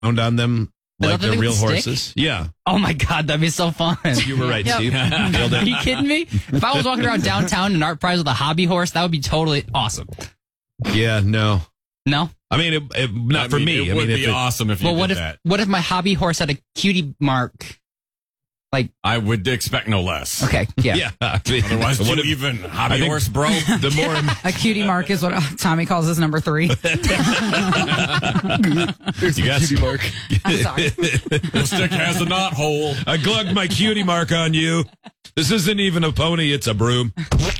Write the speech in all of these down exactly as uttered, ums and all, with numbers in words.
on them like they're real horses. Yeah. Oh my God, that'd be so fun. You were right, Yep. Steve. Nailed Are it. you kidding me? If I was walking around downtown in Art Prize with a hobby horse, that would be totally awesome. Yeah, no. No? I mean, it, it, not I for mean, me. It I would mean, be if it, awesome if you Well, did what if that. what if my hobby horse had a cutie mark? I would expect no less. Okay, yeah. yeah. I mean, Otherwise, what what if- even hobby I think- horse, bro? the more A cutie mark is what Tommy calls his number three. you guys, Mark. I'm sorry. The stick has a knot hole. I glugged my cutie mark on you. This isn't even a pony; it's a broom.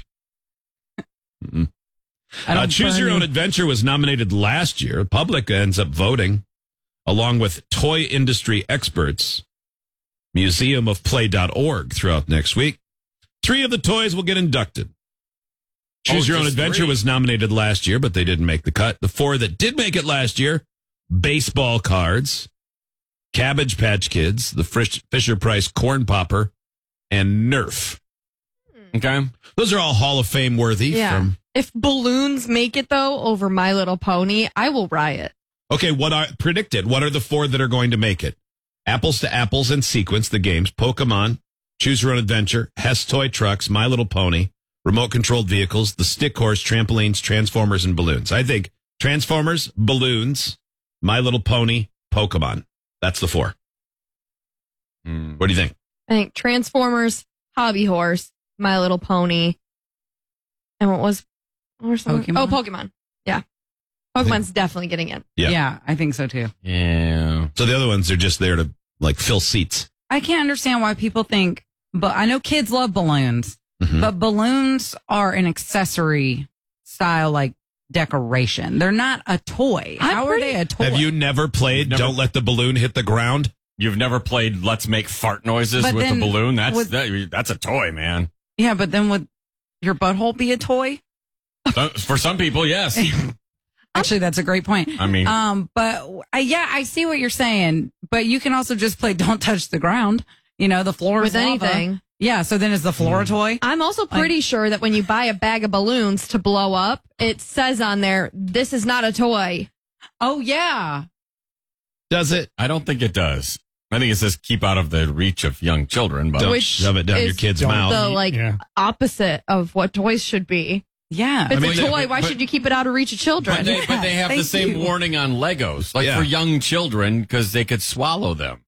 I Uh, don't Choose Your burn Own you. Adventure was nominated last year. The public ends up voting, along with toy industry experts. museum of play dot org throughout next week. Three of the toys will get inducted. Choose Oh, Your Own just Adventure three. was nominated last year, but they didn't make the cut. The four that did make it last year, baseball cards, Cabbage Patch Kids, the Frisch- Fisher-Price Corn Popper, and Nerf. Okay. Those are all Hall of Fame worthy. Yeah. From, If balloons make it, though, over My Little Pony, I will riot. okay, what are predicted? What are the four that are going to make it? Apples to Apples and Sequence, the games, Pokemon, Choose Your Own Adventure, Hess Toy Trucks, My Little Pony, Remote Controlled Vehicles, the Stick Horse, Trampolines, Transformers, and Balloons. I think Transformers, Balloons, My Little Pony, Pokemon. That's the four. Hmm. What do you think? I think Transformers, Hobby Horse, My Little Pony, and what was, what was something? Oh, Oh, Pokemon. Yeah. Pokemon's definitely getting in. Yeah. Yeah. I think so too. Yeah. So the other ones are just there to like fill seats. I can't understand why people think, but I know kids love balloons, Mhm. but balloons are an accessory style, like decoration. They're not a toy. I'm How pretty- are they a toy? Have you never played Never- Don't Let the Balloon Hit the Ground? You've never played Let's Make Fart Noises But with a then balloon? That's with- that, that's a toy, man. Yeah, but then would your butthole be a toy? So- For some people, yes. Actually, that's a great point. I mean, Um, but I, yeah, I see what you're saying. But you can also just play "Don't Touch the Ground." You know, the floor With is lava. anything. Yeah. So then is the floor a toy? I'm also pretty sure that when you buy a bag of balloons to blow up, it says on there, this is not a toy. Oh yeah. Does it? I don't think it does. I think it says keep out of the reach of young children. But Don't Which shove it down your is kid's Don't- mouth. The like Yeah. opposite of what toys should be. Yeah. If it's mean, a they- toy, why but- should you keep it out of reach of children? But they, but they have the Thank same you. warning on Legos, like Yeah. for young children, because they could swallow them.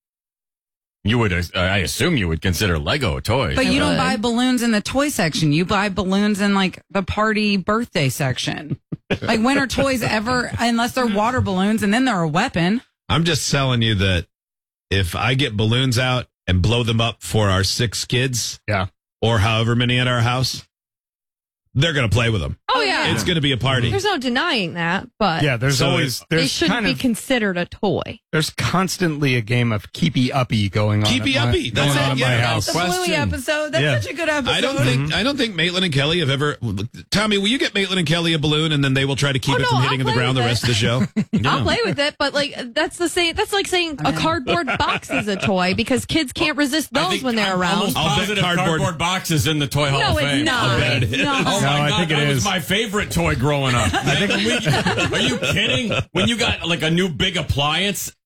You would, uh, I assume, you would consider Lego a toy. But you don't would. buy balloons in the toy section. You buy balloons in like the party birthday section. Like when are toys ever, unless they're water balloons and then they're a weapon? I'm just telling you that if I get balloons out and blow them up for our six kids, Yeah. or however many at our house, they're going to play with them. oh, yeah. It's going to be a party. There's no denying that, but Yeah, there's So always they there's shouldn't kind be of considered a toy. there's constantly a game of keepy uppy going on. Keepy at my- uppy, that's going it, on at yeah. my That's house. The Question. Bluey episode. That's Yeah. such a good episode. I don't think I don't think Maitland and Kelly have ever. Tommy, will you get Maitland and Kelly a balloon and then they will try to keep Oh, it no, from I'll hitting the play ground the with rest it. of the show? I'll play with it, but like that's the same. That's like saying a cardboard box is a toy because kids can't resist I those think when they're I'm around. almost I'll bet positive cardboard- cardboard, boxes in the Toy Hall No, of it's Fame. not. I'll bet it is. No. Oh No, my I God, think it that was is. my favorite toy growing up. I think when we, are you kidding? When you got like a new big appliance,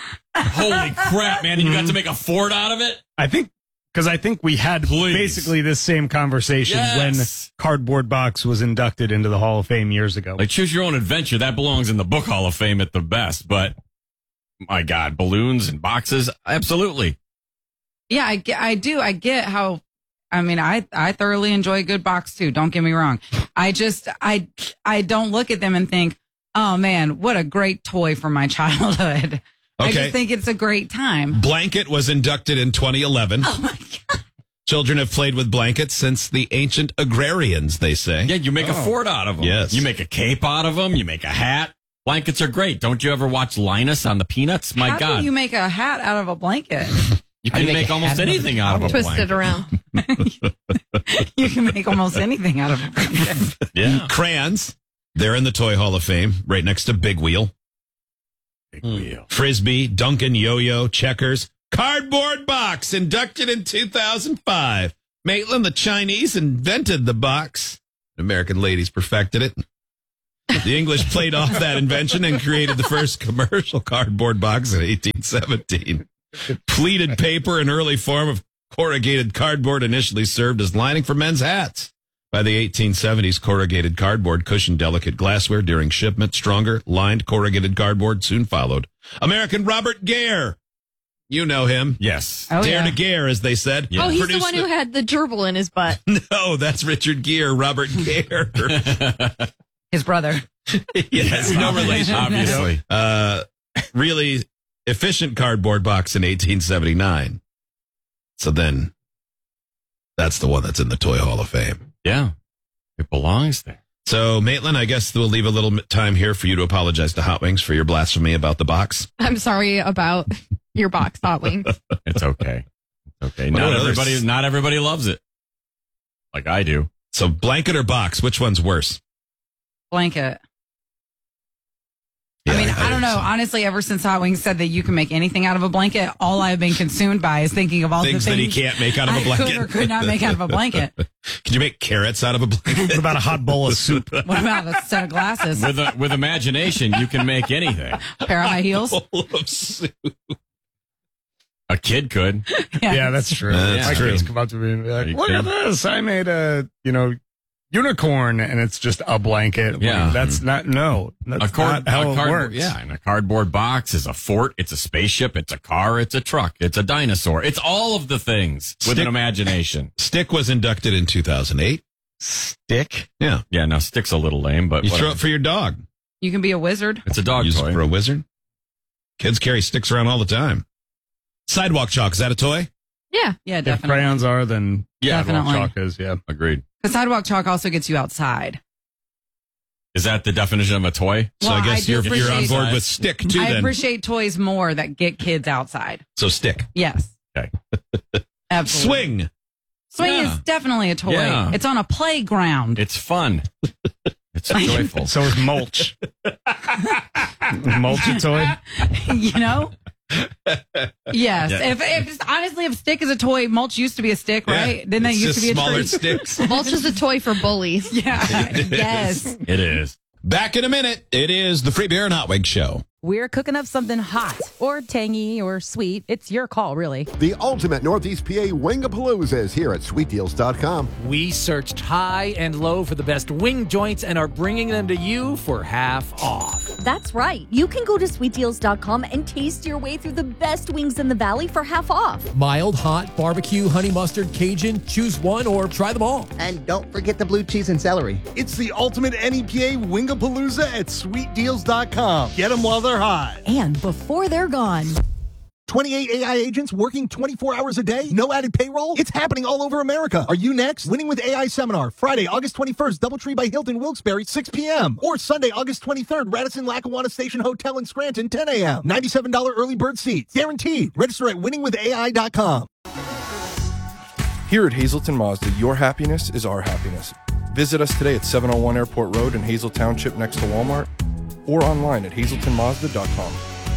holy crap, man! And you got to make a fort out of it. I think because I think we had Please. basically this same conversation Yes. when Cardboard Box was inducted into the Hall of Fame years ago. Like Choose Your Own Adventure, that belongs in the Book Hall of Fame at the best. But my God, balloons and boxes, absolutely. Yeah, I, get- I do. I get how. I mean, I I thoroughly enjoy a good box too. Don't get me wrong. I just I I don't look at them and think, oh man, what a great toy for my childhood. I Okay. just think it's a great time. Blanket was inducted in twenty eleven. Oh my god. Children have played with blankets since the ancient agrarians, they say. Yeah, you make a fort out of them. Yes. You make a cape out of them. You make a hat. Blankets are great. Don't you ever watch Linus on the Peanuts? My How God. do you make a hat out of a blanket? You How do can you make, make a almost hat out of anything out of a Twist blanket. it around. You can make almost anything out of a blanket. Yeah. Crayons, they're in the Toy Hall of Fame, right next to Big Wheel. Big wheel. Frisbee, Duncan, Yo-Yo, Checkers, Cardboard Box, inducted in two thousand five. Maitland, the Chinese, invented the box. American ladies perfected it. The English played off that invention and created the first commercial cardboard box in eighteen seventeen. Pleated paper, an early form of corrugated cardboard, initially served as lining for men's hats. By the eighteen seventies, corrugated cardboard cushioned delicate glassware during shipment. Stronger, lined corrugated cardboard soon followed. American Robert Gare. You know him. Yes. Oh, Dare yeah. to Gare, as they said. Oh, he's the Produced one who had the gerbil in his butt. No, that's Richard Gere, Robert Gere. His brother. Yes, no relation. Obviously. Uh, really efficient cardboard box in eighteen seventy-nine. So then that's the one that's in the Toy Hall of Fame. Yeah. It belongs there. So, Maitland, I guess we'll leave a little time here for you to apologize to Hot Wings for your blasphemy about the box. I'm sorry about your box, Hot Wings. It's okay. It's okay. What Not about everybody, others? not everybody loves it. Like I do. So, blanket or box, which one's worse? Blanket. Yeah, I mean, I, don't know. think so. Honestly, ever since Hot Wings said that you can make anything out of a blanket, all I've been consumed by is thinking of all Things the that he things can't make out of a I blanket. could or could not make out of a blanket. Could you make carrots out of a blanket? What about a hot bowl of soup? What about a set of glasses? With a, with imagination, you can make anything. A pair of high heels? Bowl of soup. A kid could. Yeah, that's true. That's My true. kids come up to me and be like, You look kid. at this. I made a, you know, unicorn, and it's just a blanket. Yeah. Like, that's not, no. That's A, card, not how a it cardboard, works. yeah, and a cardboard box is a fort. It's a spaceship. It's a car. It's a truck. It's a dinosaur. It's all of the things with Stick- an imagination. Stick was inducted in two thousand eight. Stick? Yeah. Yeah, now stick's a little lame, but You whatever. throw it for your dog. You can be a wizard. It's a dog Use it toy. for a wizard. Kids carry sticks around all the time. Sidewalk chalk, is that a toy? Yeah. Yeah, If definitely. crayons are, then Yeah, sidewalk definitely. chalk is, yeah. Agreed. Because sidewalk chalk also gets you outside. Is that the definition of a toy? So Well, I guess I do you're, you're on appreciate- board with stick too I then. appreciate toys more that get kids outside. So stick. Yes. Okay. Absolutely. Swing. Swing Yeah. is definitely a toy. Yeah. It's on a playground. It's fun. It's joyful. So is mulch. Mulch a toy? You know? Yes. Yeah. If, if honestly, if stick is a toy, mulch used to be a stick, right? Yeah. Didn't that It's used just to be a smaller tree? sticks. Mulch is a toy for bullies. Yeah. Yes. It is. Back in a minute. It is the Free Beer and Hot Wings Show. We're cooking up something hot or tangy or sweet. It's your call, really. The ultimate Northeast P A Wingapalooza is here at sweet deals dot com. We searched high and low for the best wing joints and are bringing them to you for half off. That's right. You can go to sweet deals dot com and taste your way through the best wings in the valley for half off. Mild, hot, barbecue, honey mustard, Cajun, choose one or try them all. And don't forget the blue cheese and celery. It's the ultimate N E P A Wingapalooza at sweet deals dot com. Get them while they're hot. And before they're gone. twenty-eight A I agents working twenty-four hours a day? No added payroll? It's happening all over America. Are you next? Winning with A I Seminar, Friday, August twenty-first, Doubletree by Hilton, Wilkes-Barre, six p.m. Or Sunday, August twenty-third, Radisson Lackawanna Station Hotel in Scranton, ten a.m. ninety-seven dollars early bird seats. Guaranteed. Register at winning with A I dot com. Here at Hazelton Mazda, your happiness is our happiness. Visit us today at seven oh one Airport Road in Hazel Township next to Walmart, or online at hazelton mazda dot com.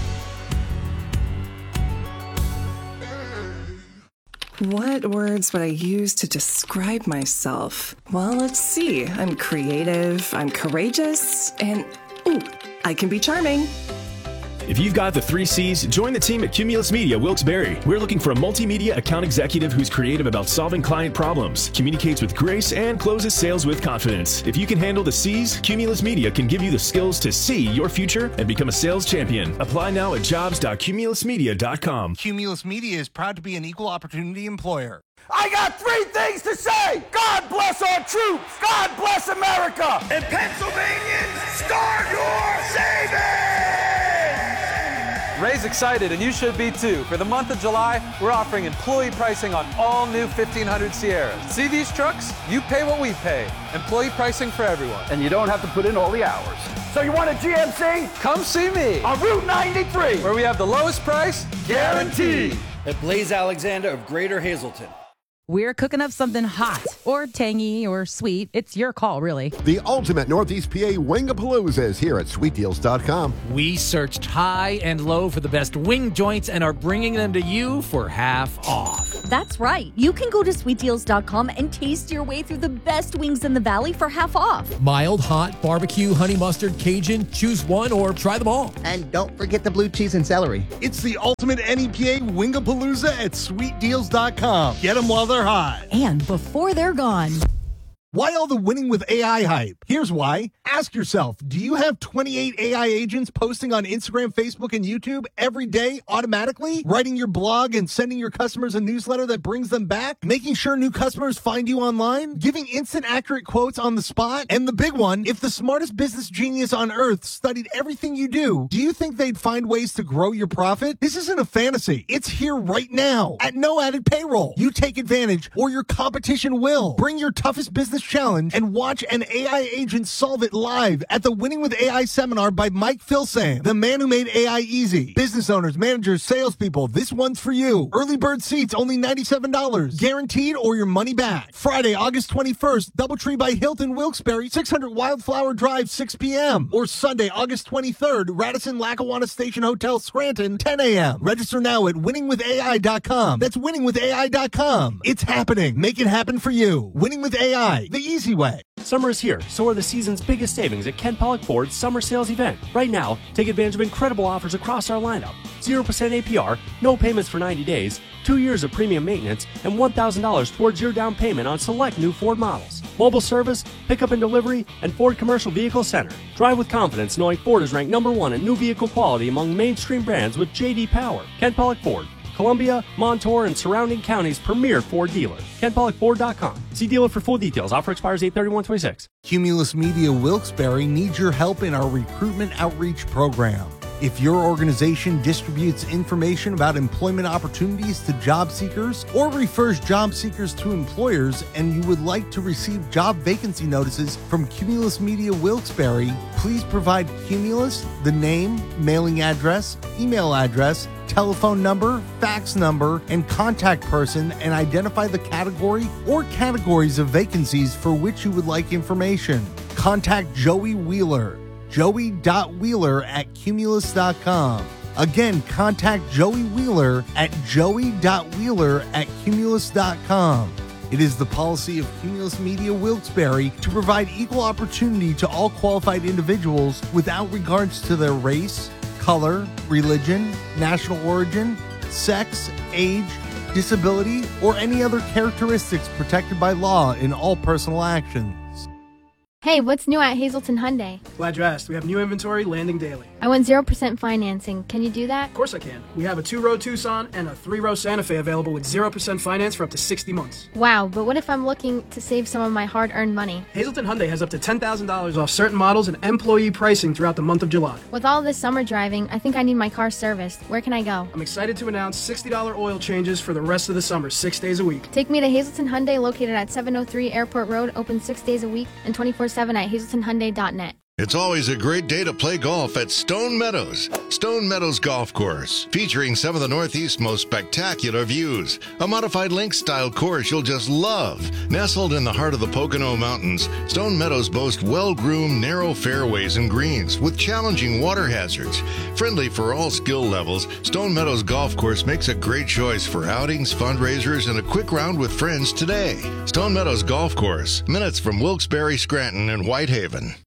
What words would I use to describe myself? Well, let's see. I'm creative, I'm courageous, and ooh, I can be charming. If you've got the three C's, join the team at Cumulus Media Wilkes-Barre. We're looking for a multimedia account executive who's creative about solving client problems, communicates with grace, and closes sales with confidence. If you can handle the C's, Cumulus Media can give you the skills to see your future and become a sales champion. Apply now at jobs dot cumulus media dot com. Cumulus Media is proud to be an equal opportunity employer. I got three things to say. God bless our troops. God bless America. And Pennsylvanians, start your savings. Ray's excited, and you should be too. For the month of July, we're offering employee pricing on all new fifteen hundred Sierras. See these trucks? You pay what we pay. Employee pricing for everyone. And you don't have to put in all the hours. So you want a G M C? Come see me on Route ninety-three, where we have the lowest price guaranteed. At Blaze Alexander of Greater Hazleton. We're cooking up something hot or tangy or sweet. It's your call, really. The ultimate Northeast P A Wingapalooza is here at sweet deals dot com. We searched high and low for the best wing joints and are bringing them to you for half off. That's right. You can go to sweet deals dot com and taste your way through the best wings in the valley for half off. Mild, hot, barbecue, honey mustard, Cajun. Choose one or try them all. And don't forget the blue cheese and celery. It's the ultimate N E P A Wingapalooza at sweet deals dot com. Get them while they're hot. And before they're gone. Why all the winning with A I hype? Here's why. Ask yourself, do you have twenty-eight A I agents posting on Instagram, Facebook, and YouTube every day automatically? Writing your blog and sending your customers a newsletter that brings them back? Making sure new customers find you online? Giving instant accurate quotes on the spot? And the big one, if the smartest business genius on earth studied everything you do, do you think they'd find ways to grow your profit? This isn't a fantasy. It's here right now at no added payroll. You take advantage or your competition will. Bring your toughest business challenge and watch an A I agent solve it live at the Winning with A I seminar by Mike Filsaime, the man who made A I easy. Business owners, managers, salespeople, this one's for you. Early bird seats only ninety-seven dollars. Guaranteed or your money back. Friday, August twenty-first, Doubletree by Hilton Wilkes-Barre, six hundred Wildflower Drive, six p.m. Or Sunday, August twenty-third, Radisson Lackawanna Station Hotel, Scranton, ten a.m. Register now at winning with A I dot com. That's winning with A I dot com. It's happening. Make it happen for you. Winning with A I, the easy way. Summer is here, so are the season's biggest savings at Ken Pollock Ford's summer sales event. Right now, take advantage of incredible offers across our lineup. zero percent A P R, no payments for ninety days, two years of premium maintenance, and one thousand dollars towards your down payment on select new Ford models. Mobile service, pickup and delivery, and Ford Commercial Vehicle Center. Drive with confidence knowing Ford is ranked number one in new vehicle quality among mainstream brands with J D Power. Ken Pollock Ford, Columbia, Montour, and surrounding counties' premier Ford dealer. Ken Pollock Ford dot com. See dealer for full details. Offer expires eight thirty-one twenty-six. Cumulus Media Wilkes-Barre needs your help in our recruitment outreach program. If your organization distributes information about employment opportunities to job seekers or refers job seekers to employers and you would like to receive job vacancy notices from Cumulus Media Wilkes-Barre, please provide Cumulus the name, mailing address, email address, telephone number, fax number, and contact person and identify the category or categories of vacancies for which you would like information. Contact Joey Wheeler. joey dot wheeler at cumulus dot com. Again, contact Joey Wheeler at joey dot wheeler at cumulus dot com. It is the policy of Cumulus Media Wilkes-Barre to provide equal opportunity to all qualified individuals without regards to their race, color, religion, national origin, sex, age, disability, or any other characteristics protected by law in all personal actions. Hey, what's new at Hazelton Hyundai? Glad you asked. We have new inventory landing daily. I want zero percent financing. Can you do that? Of course I can. We have a two-row Tucson and a three-row Santa Fe available with zero percent finance for up to sixty months. Wow, but what if I'm looking to save some of my hard-earned money? Hazelton Hyundai has up to ten thousand dollars off certain models and employee pricing throughout the month of July. With all this summer driving, I think I need my car serviced. Where can I go? I'm excited to announce sixty dollars oil changes for the rest of the summer, six days a week. Take me to Hazelton Hyundai, located at seven oh three Airport Road, open six days a week and twenty-four seven at hazelton hyundai dot net. It's always a great day to play golf at Stone Meadows. Stone Meadows Golf Course, featuring some of the Northeast's most spectacular views. A modified links-style course you'll just love. Nestled in the heart of the Pocono Mountains, Stone Meadows boasts well-groomed, narrow fairways and greens with challenging water hazards. Friendly for all skill levels, Stone Meadows Golf Course makes a great choice for outings, fundraisers, and a quick round with friends today. Stone Meadows Golf Course, minutes from Wilkes-Barre, Scranton, and Whitehaven.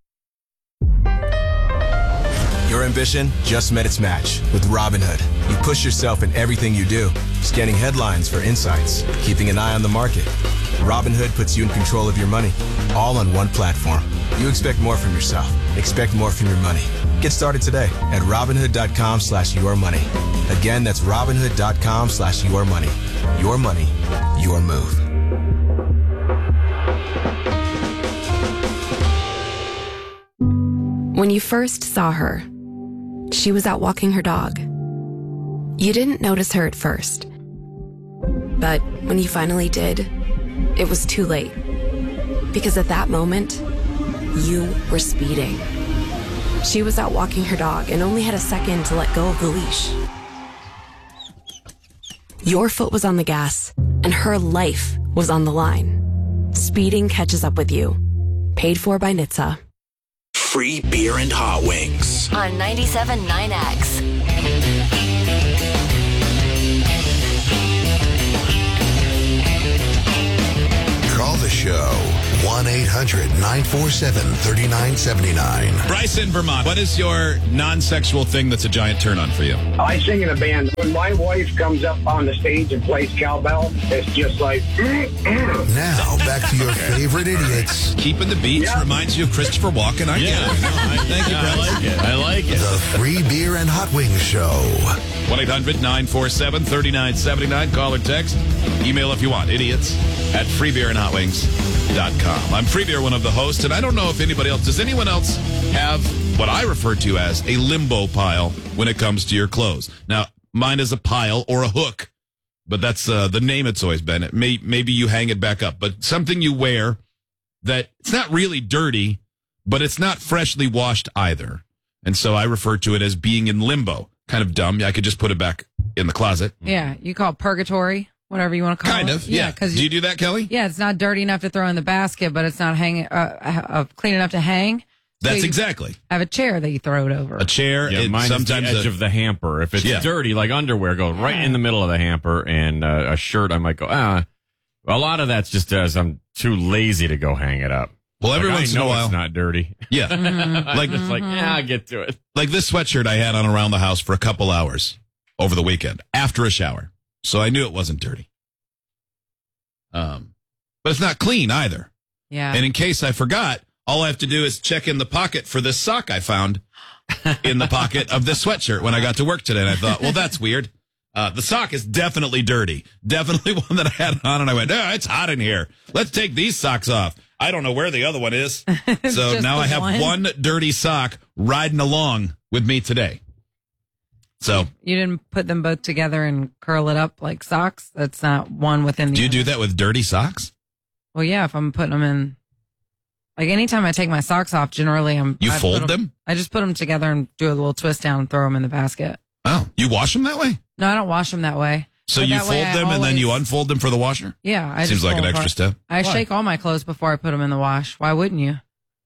Your ambition just met its match with Robinhood. You push yourself in everything you do, scanning headlines for insights, keeping an eye on the market. Robinhood puts you in control of your money, all on one platform. You expect more from yourself. Expect more from your money. Get started today at Robinhood.com slash your money. Again, that's Robinhood.com slash your money. Your money, your move. When you first saw her, she was out walking her dog. You didn't notice her at first. But when you finally did, it was too late. Because at that moment, you were speeding. She was out walking her dog and only had a second to let go of the leash. Your foot was on the gas, and her life was on the line. speeding catches up with you. Paid for by N H T S A. Free beer and hot wings. On ninety-seven point nine X. Call the show. one eight hundred nine four seven three nine seven nine. Bryce in Vermont, what is your non-sexual thing that's a giant turn-on for you? I sing in a band. When my wife comes up on the stage and plays cowbell, it's just like... Now, back to your favorite idiots. Keeping the beach Yeah. reminds you of Christopher Walken. I Yeah. get it. No, I, thank you, Yeah, I Bryce. like it. I like it. The Free Beer and Hot Wings Show. one eight hundred nine four seven three nine seven nine. Call or text. Email if you want. Idiots at free beer and hot wings dot com. I'm Freebeer, one of the hosts, and I don't know if anybody else, does anyone else have what I refer to as a limbo pile when it comes to your clothes? Now, mine is a pile or a hook, but that's uh, the name it's always been. It may, maybe you hang it back up, but something you wear that it's not really dirty, but it's not freshly washed either. And so I refer to it as being in limbo. Kind of dumb. I could just put it back in the closet. Yeah, you call it purgatory, whatever you want to call Kind it. of, yeah. Cause Do you do that, Kelly? Yeah, it's not dirty enough to throw in the basket, but it's not hang, uh, uh, clean enough to hang. So That's you exactly. Have a chair that you throw it over. A chair. Yeah, it, mine sometimes is the edge a- of the hamper. If it's Yeah. dirty, like underwear, go right in the middle of the hamper, and uh, a shirt, I might go, ah. A lot of that's just as I'm too lazy to go hang it up. Well, every Like, once I in a know while. it's not dirty. Yeah. like Like- it's like, yeah, I'll get to it. Like this sweatshirt I had on around the house for a couple hours over the weekend after a shower. So I knew it wasn't dirty. Um, but it's not clean either. Yeah. And in case I forgot, all I have to do is check in the pocket for this sock I found in the pocket of this sweatshirt when I got to work today. And I thought, well, that's weird. Uh, the sock is definitely dirty. Definitely one that I had on. And I went, oh, it's hot in here. Let's take these socks off. I don't know where the other one is. So Just now the I have one? one dirty sock riding along with me today. So You didn't put them both together and curl it up like socks? That's not one within the do you other. do that with dirty socks? Well, yeah, if I'm putting them in. Like anytime I take my socks off, generally I'm. You I fold put them? I just put them together and do a little twist down and throw them in the basket. Oh, you wash them that way? No, I don't wash them that way. So But you that fold way I them and then you always- unfold them for the washer? Yeah, I Seems just like an pull extra apart. step. I Why? shake all my clothes before I put them in the wash. Why wouldn't you?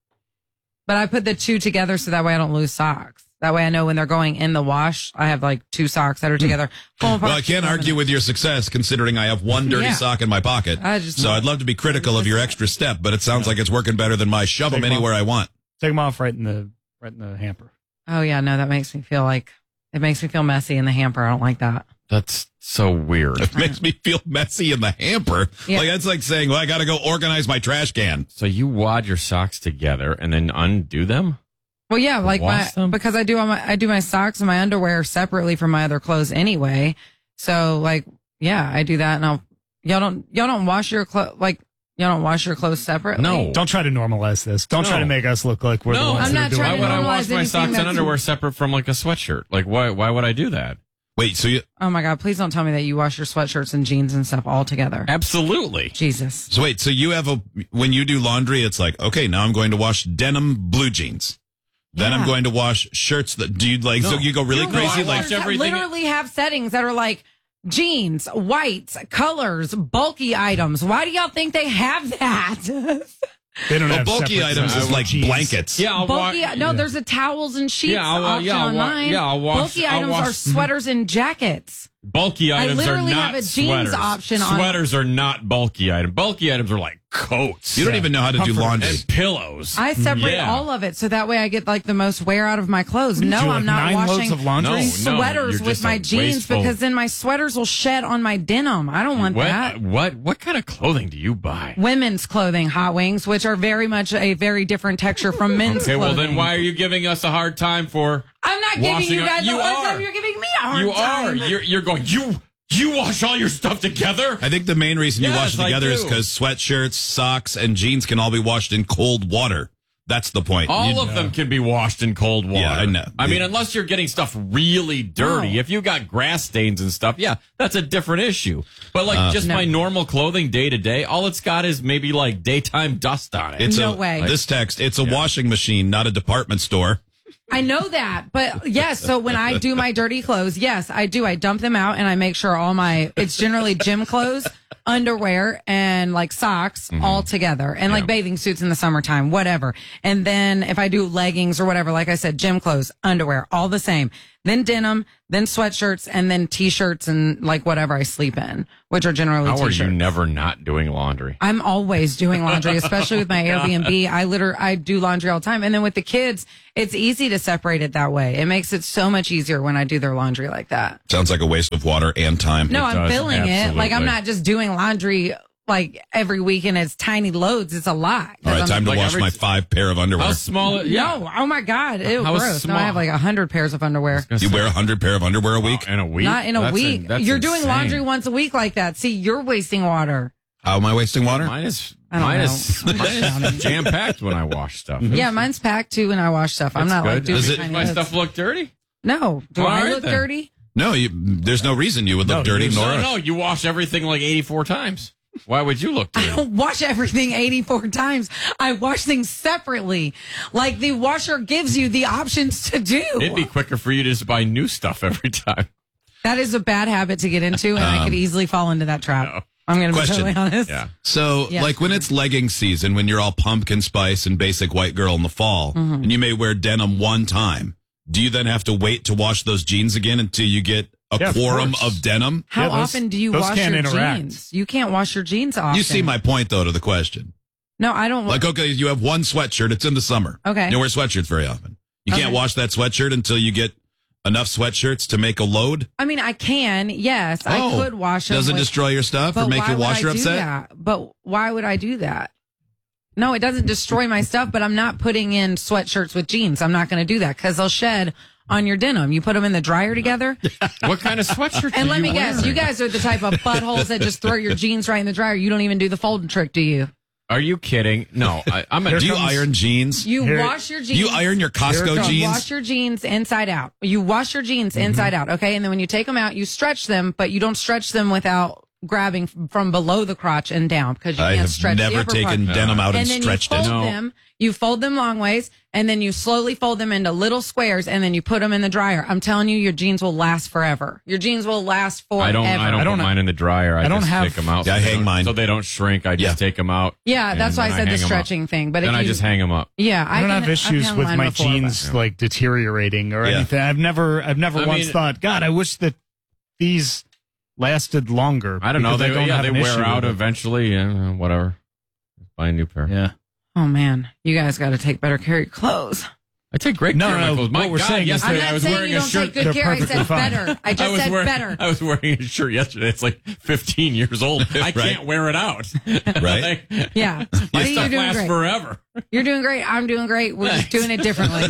But I put the two together so that way I don't lose socks. That way I know when they're going in the wash, I have like two socks that are together. Pull 'em apart, Well, I can't throw 'em argue in- with your success considering I have one dirty Yeah. sock in my pocket. I just- so I'd love to be critical of your extra step, but it sounds like it's working better than my shove them Take 'em anywhere off. I want. Take them off right in the right in the hamper. Oh yeah, no, that makes me feel like it makes me feel messy in the hamper. I don't like that. That's so weird. It makes me feel messy in the hamper. Yeah. Like that's like saying, well, I got to go organize my trash can. So you wad your socks together and then undo them? Well, yeah, like my Wash them? because I do all my I do my socks and my underwear separately from my other clothes anyway. So like, yeah, I do that, and I'll y'all don't y'all don't wash your clothes like y'all don't wash your clothes separately. Don't try to normalize this. Don't try No. to make us look like we're the No, ones I'm that not are doing trying Why to would I normalize wash my anything socks and that's- underwear separate from like a sweatshirt? Like why why would I do that? Wait, so you Oh my God! Please don't tell me that you wash your sweatshirts and jeans and stuff all together. Absolutely. Jesus. so wait, so you have a when you do laundry, it's like, okay, now I'm going to wash denim blue jeans. Then I'm Yeah. going to wash shirts that do you like No. so you go really Your crazy like washers literally have settings that are like jeans, whites, colors, bulky items. Why do y'all think they have that? They don't well, have bulky separate items is sections. like Jeans. blankets. Yeah, I'll bulky. wa- no, there's a towels and sheets Yeah, I'll, uh, option yeah, I'll on wa- mine. yeah, I'll wash- bulky I'll items wash- are sweaters and jackets. Bulky I items are literally not have a jeans sweaters. option on- Sweaters are not bulky items. Bulky items are like coats. You don't even know how to do Comfort laundry. and pillows. I separate Yeah. all of it so that way I get like the most wear out of my clothes. do, No, like I'm not nine loads washing of laundry? No, no, sweaters you're with just my a jeans wasteful- because then my sweaters will shed on my denim. I don't want what, that. What what kind of clothing do you buy? Women's clothing, hot wings, which are very much a very different texture from men's Okay, well clothing. then why are you giving us a hard time for? I'm not giving washing you up- guys you a hard are. time. You're giving me a hard You time. are. You're you're going. You you wash all your stuff together. I think the main reason you Yes, wash it I together is do. because sweatshirts, socks, and jeans can all be washed in cold water. That's the point. All You- of them can be washed in cold water. Yeah, I know. I mean, unless you're getting stuff really dirty. No. If you got grass stains and stuff, yeah, that's a different issue. But like Uh, just No. my normal clothing day to day, all it's got is maybe like daytime dust on it. It's No a, way. This text, it's a washing machine, not a department store. I know that, but yes. So when I do my dirty clothes, yes, I do. I dump them out and I make sure all my, it's generally gym clothes, underwear, and like socks Mm-hmm. all together, and like bathing suits in the summertime, whatever. And then if I do leggings or whatever, like I said, gym clothes, underwear, all the same. Then denim, then sweatshirts, and then t-shirts and like whatever I sleep in, which are generally How are t-shirts. you never not doing laundry? I'm always doing laundry, especially with my God. Airbnb. I literally, I do laundry all the time. And then with the kids, it's easy to separate it that way. It makes it so much easier when I do their laundry like that. Sounds like a waste of water and time. No, It I'm does, filling it. Like I'm absolutely. not just doing laundry like every week and it's tiny loads. It's a lot. All right, I'm- time to like wash every- my five pair of underwear. How small? No, oh my God. Ew, How gross. No, small? I have like a hundred pairs of underwear. You wear a hundred pair of underwear a week? in a week? Not in a week. You're doing laundry once a week like that. See, you're wasting water. How am I wasting water? Mine is I don't mine know. is, mine is jam packed when I wash stuff. Yeah, mine's packed too when I wash stuff. I'm That's not like good. doing Does it- tiny my loads. stuff look dirty? No. Do All I right, look then. dirty? No, you, there's no reason you would look dirty, No, Nora. no, you wash everything like eighty-four times. Why would you look dirty? I don't wash everything eighty-four times. I wash things separately. Like the washer gives you the options to do. It'd be quicker for you to just buy new stuff every time. That is a bad habit to get into, and I could Um, easily fall into that trap. I'm going to be Question. totally honest. Yeah. So, Yeah. like when it's legging season, when you're all pumpkin spice and basic white girl in the fall, Mhm. and you may wear denim one time, do you then have to wait to wash those jeans again until you get a Yeah, of quorum course. of denim? How Yeah, those- often do you those wash can't your interact. jeans? You can't wash your jeans often. You see my point, though, to the question. No, I don't. Like, okay, you have one sweatshirt. It's in the summer. Okay. You don't wear sweatshirts very often. You can't Okay. wash that sweatshirt until you get enough sweatshirts to make a load. I mean, I can. Yes, I Oh. could wash them. Does it with- destroy your stuff or But make why your would I washer do upset? that? But why would I do that? No, it doesn't destroy my stuff, but I'm not putting in sweatshirts with jeans. I'm not going to do that because they'll shed on your denim. You put them in the dryer together. What kind of sweatshirt? And are let you me guess, wearing? you guys are the type of buttholes that just throw your jeans right in the dryer. You don't even do the folding trick, do you? Are you kidding? No, I, I'm a. Do you iron jeans? You Here- wash your jeans. You iron your Costco You jeans? wash your jeans inside out. You wash your jeans Mm-hmm. inside out, okay? And then when you take them out, you stretch them, but you don't stretch them without grabbing f- from below the crotch and down because you I can't have stretch the never upper taken part. denim out and then stretched you it. fold No. them. You fold them long ways, and then you slowly fold them into little squares, and then you put them in the dryer. I'm telling you, your jeans will last forever. Your jeans will last forever. I don't. I don't, put mine in the dryer. I, I don't just have- take them out. Yeah, I so they hang don't- mine. so they don't shrink. I just take them out. Yeah, and that's why I then said the hang 'em up. stretching thing. But then if I you, just hang them up. Yeah, I, don't can- have I've issues hung with mine my before, jeans but- like deteriorating or Yeah. anything. I've never, I've never I once mean- thought, God, I wish that these lasted longer. I don't know. because They I don't yeah, have they an wear issue out with it. eventually. Yeah, whatever. Buy a new pair. Yeah. Oh man, you guys got to take better care of your clothes. I take great No, care of my no, clothes. My what we're God, saying is yesterday I'm not I was saying wearing you a don't shirt. take good They're care. I perfectly said fine. better. I just was said wearing, better. I was wearing a shirt yesterday. It's like fifteen years old. I Right. can't wear it out. Right? Like, Yeah, my See, you're stuff doing lasts great. forever. You're doing great. I'm doing great. We're just doing it differently.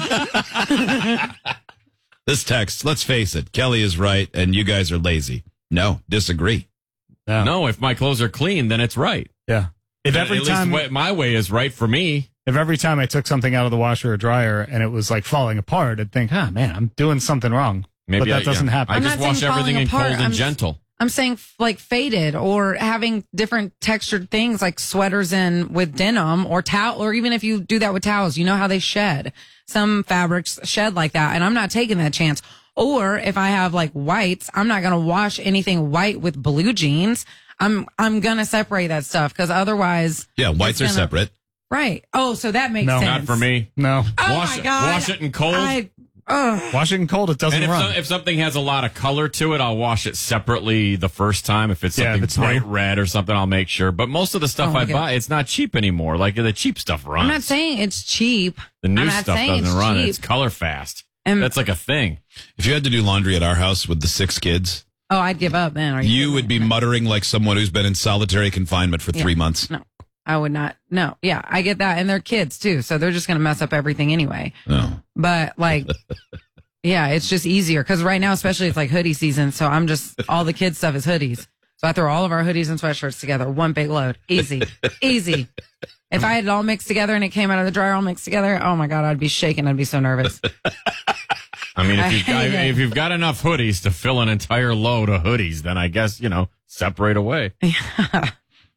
This text, let's face it, Kelly is right and you guys are lazy. No, disagree. Yeah. No, if my clothes are clean, then it's right. Yeah. If At- every at least time, wa- my way is right for me. if every time I took something out of the washer or dryer and it was like falling apart, I'd think, ah, man, I'm doing something wrong. Maybe but that I, doesn't yeah. happen. I I'm just not wash saying everything falling in apart. cold and I'm- gentle. I'm saying f- like faded or having different textured things like sweaters in with denim or towel, or even if you do that with towels, you know how they shed. Some fabrics shed like that, and I'm not taking that chance. Or if I have like whites, I'm not going to wash anything white with blue jeans. I'm I'm going to separate that stuff because otherwise, Yeah, whites are it's gonna- separate. right? Oh, so that makes No. sense. Not for me. No. Oh wash, my god! wash it in cold. I, ugh. Wash it in cold, it doesn't and if, run. some, if something has a lot of color to it, I'll wash it separately the first time. If it's Yeah, something if it's bright new. red or something, I'll make sure. But most of the stuff Oh, I okay. buy, it's not cheap anymore. Like the cheap stuff runs. I'm not saying it's cheap. the new I'm not stuff saying doesn't it's run. cheap. It's color fast. And- That's like a thing. If you had to do laundry at our house with the six kids, Oh, I'd give up then. Are you kidding would me? be muttering like someone who's been in solitary confinement for Yeah. three months. No, I would not. No, yeah, I get that, and they're kids too, so they're just going to mess up everything anyway. No. But like, yeah, it's just easier because right now, especially, it's like hoodie season. So I'm just all the kids stuff is hoodies. So I throw all of our hoodies and sweatshirts together, one big load, easy, easy. If I had it all mixed together and it came out of the dryer all mixed together, oh my god, I'd be shaking. I'd be so nervous. I mean, I if you've, got, hate it. if you've got enough hoodies to fill an entire load of hoodies, then I guess, you know, separate away.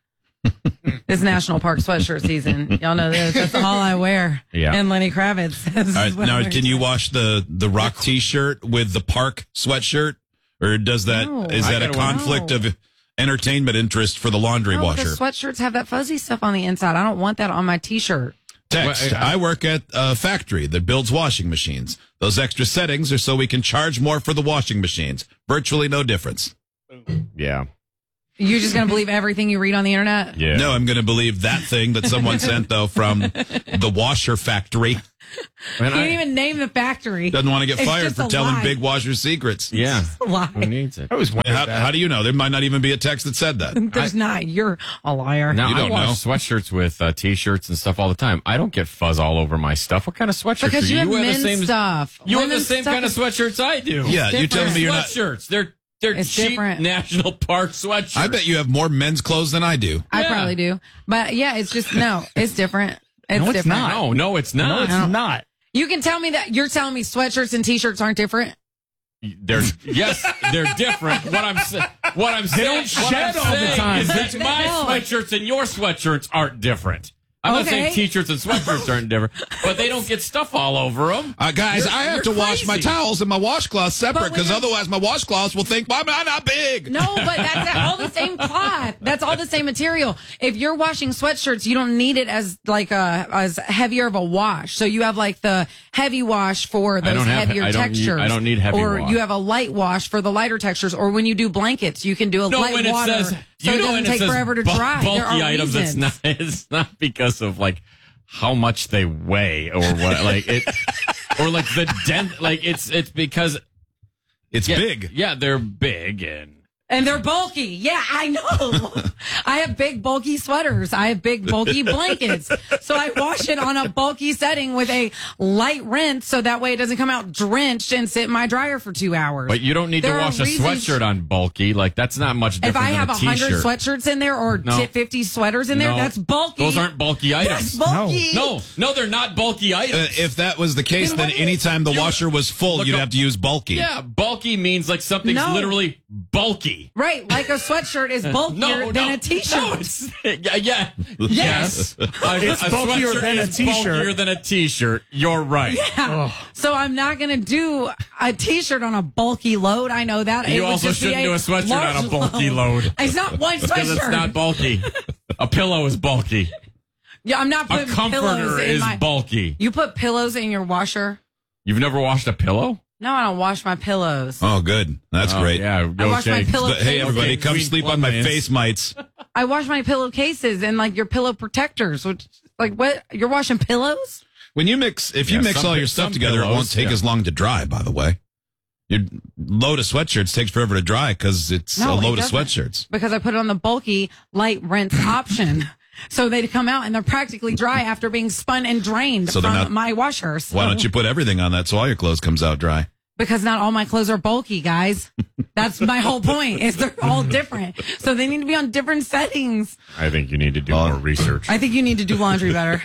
It's National Park sweatshirt season. Y'all know this. That's all I wear. Yeah. And Lenny Kravitz. All right, now, can you wash the, the Rock T-shirt with the Park sweatshirt? Or does that No. is I that a gotta conflict know. of entertainment interest for the laundry No, washer? because sweatshirts have that fuzzy stuff on the inside. I don't want that on my T-shirt. Text, I work at a factory that builds washing machines. Those extra settings are so we can charge more for the washing machines. Virtually no difference. Yeah. You're just going to believe everything you read on the internet? Yeah. No, I'm going to believe that thing that someone sent, though, from the washer factory. You didn't even name the factory. Doesn't want to get It's fired just for a telling lie. big washer secrets. Yeah. A lie. Who needs it? I was how, how do you know? There might not even be a text that said that. There's not. You're a liar. Now, You don't I know. wash sweatshirts with uh, T-shirts and stuff all the time. I don't get fuzz all over my stuff. What kind of sweatshirts Because are you have wear men's the same stuff. You have the Women's same stuff kind of is- sweatshirts I do. Yeah, you're telling me you're not- sweatshirts. They're they're It's cheap different. National Park sweatshirts. I bet you have more men's clothes than I do. I probably do. But yeah, it's just, no, it's different. It's No, it's different. not. No, no, it's not. No, it's I don't- not. You can tell me that you're telling me sweatshirts and T-shirts aren't different? They're yes, they're different. What I'm saying, what I'm They saying, don't what shed I'm all the saying time. is that They- my No. sweatshirts and your sweatshirts aren't different. I'm not Okay. saying t-shirts and sweatshirts aren't different, but they don't get stuff all over them. Uh, guys, I have to wash my towels and my washcloths separate But when because you're- otherwise my washcloths will think, why am I not big? No, but that's all the same cloth. That's all the same material. If you're washing sweatshirts, you don't need it as like a as heavier of a wash. So you have like the heavy wash for I those don't have- heavier I don't need- textures. I don't need heavy Or wash. you have a light wash for the lighter textures. Or when you do blankets, you can do a No, light when it water, says so you it know doesn't when it take says forever to bu- dry. bulky There are items, reasons. it's not it's not because of like how much they weigh or what like it or like the dent like it's it's because it's yeah, big. Yeah, they're big and And they're bulky. Yeah, I know. I have big, bulky sweaters. I have big, bulky blankets. So I wash it on a bulky setting with a light rinse so that way it doesn't come out drenched and sit in my dryer for two hours. but you don't need There to are wash a reasons- sweatshirt on bulky. Like that's not much different If I than have a a hundred t-shirt. sweatshirts in there or No. fifty sweaters in there, No. that's bulky. Those aren't bulky items. That's bulky. No, no, they're not bulky Uh, items. if that was the case, Then then what is- anytime the you- washer was full, Look you'd up- have to use bulky. Yeah, bulky means like something's No. literally bulky. Right, like a sweatshirt is bulkier No, than no, a t-shirt. No, it's, yeah, yeah, Yes. A, It's a bulkier sweatshirt than a is t-shirt. Bulkier than a t-shirt. You're right. Yeah. So I'm not going to do a t-shirt on a bulky load. I know that. It You would also just be shouldn't do a sweatshirt on a large bulky load. It's not one Because sweatshirt. it's not bulky. A pillow is bulky. Yeah, I'm not A putting pillows comforter in is my. bulky. You put pillows in your washer? You've never washed a pillow? No, I don't wash my pillows. Oh, good. That's Oh, great. Yeah, I wash my okay. pillow- But hey, everybody, Okay, come Queen sleep on my Plumlands. face mites. I wash my pillowcases and like your pillow protectors. Which, like, what? You're washing pillows? When you mix, if you Yeah, mix some all pi- your stuff some together, it won't pillows, take yeah. as long to dry, by the way. Your load of sweatshirts takes forever to dry because it's No, a it load of doesn't. sweatshirts. Because I put it on the bulky light rinse option. So they come out and they're practically dry after being spun and drained So they're from not- my washers. Why don't you put everything on that so all your clothes comes out dry? Because not all my clothes are bulky, guys. That's my whole point. Is they're all different, so they need to be on different settings. I think you need to do more research. I think you need to do laundry better.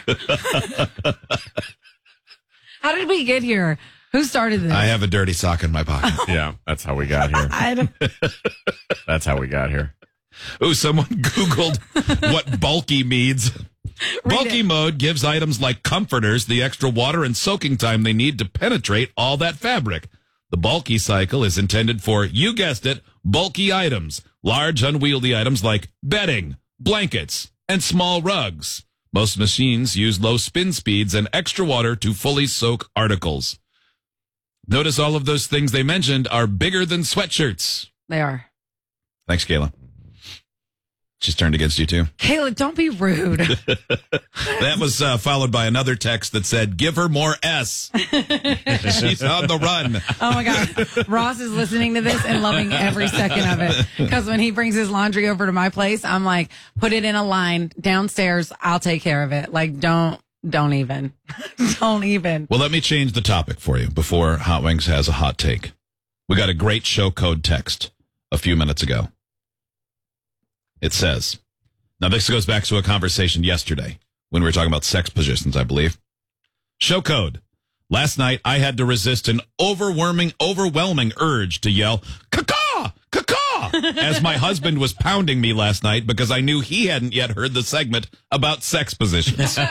How did we get here? Who started this? I have a dirty sock in my pocket. Yeah, that's how we got here. I don't, That's how we got here. Ooh, someone Googled what bulky means. Bulky it. mode gives items like comforters the extra water and soaking time they need to penetrate all that fabric. The bulky cycle is intended for, you guessed it, bulky items, large unwieldy items like bedding, blankets, and small rugs. Most machines use low spin speeds and extra water to fully soak articles. Notice all of those things they mentioned are bigger than sweatshirts. they are. Thanks, Kayla. She's turned against you, too. Kayla, don't be rude. That was uh, followed by another text that said, give her more S. She's on the run. Oh my God. Ross is listening to this and loving every second of it. Because when he brings his laundry over to my place, I'm like, put it in a line downstairs. I'll take care of it. Like, don't, don't even. Don't even. Well, let me change the topic for you before Hot Wings has a hot take. We got a great show code text a few minutes ago. It says, now this goes back to a conversation yesterday when we were talking about sex positions, I believe. Show code. Last night, I had to resist an overwhelming, overwhelming urge to yell, caw-caw, caw-caw, as my husband was pounding me last night because I knew he hadn't yet heard the segment about sex positions. Good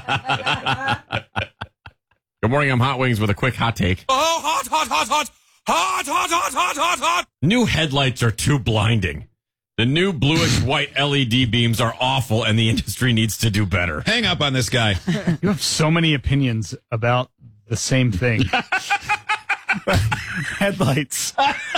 morning, I'm Hot Wings with a quick hot take. Oh, hot, hot, hot, hot. Hot, hot, hot, hot, hot, hot. New headlights are too blinding. The new bluish white L E D beams are awful, and the industry needs to do better. Hang up on this guy. You have so many opinions about the same thing. Headlights.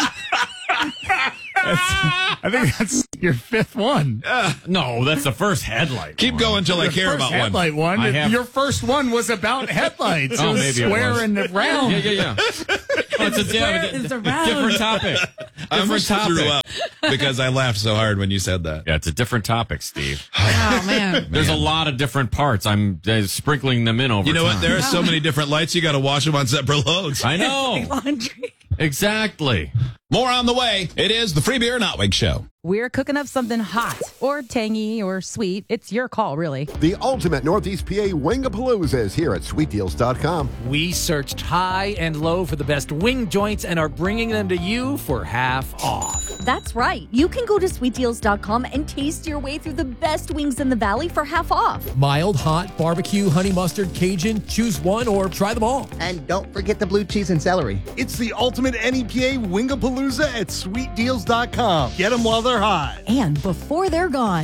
I think that's your fifth one. Uh, no, that's the first headlight. Keep one. going until I Your care first about headlight one. one. I have- Your first one was about headlights. Oh, it was maybe it square was. and round. Yeah, yeah, yeah. Oh, it's a, yeah, It's a, a round. different topic. I Different almost topic. threw up because I laughed so hard when you said that. Yeah, it's a different topic, Steve. Oh, man. There's a lot of different parts. I'm uh, sprinkling them in over You know time. what? There are so many different lights. You got to wash them on separate loads. I know. Laundry. Exactly. More on the way. It is the Free Beer and Hot Wings Show. We're cooking up something hot or tangy or sweet. It's your call, really. The ultimate Northeast P A Wingapalooza is here at sweet deals dot com. We searched high and low for the best wing joints and are bringing them to you for half off. That's right. You can go to sweet deals dot com and taste your way through the best wings in the valley for half off. Mild, hot, barbecue, honey mustard, Cajun. Choose one or try them all. And don't forget the blue cheese and celery. It's the ultimate N E P A Wingapalooza at sweet deals dot com. Get them while they're hot. And before they're gone.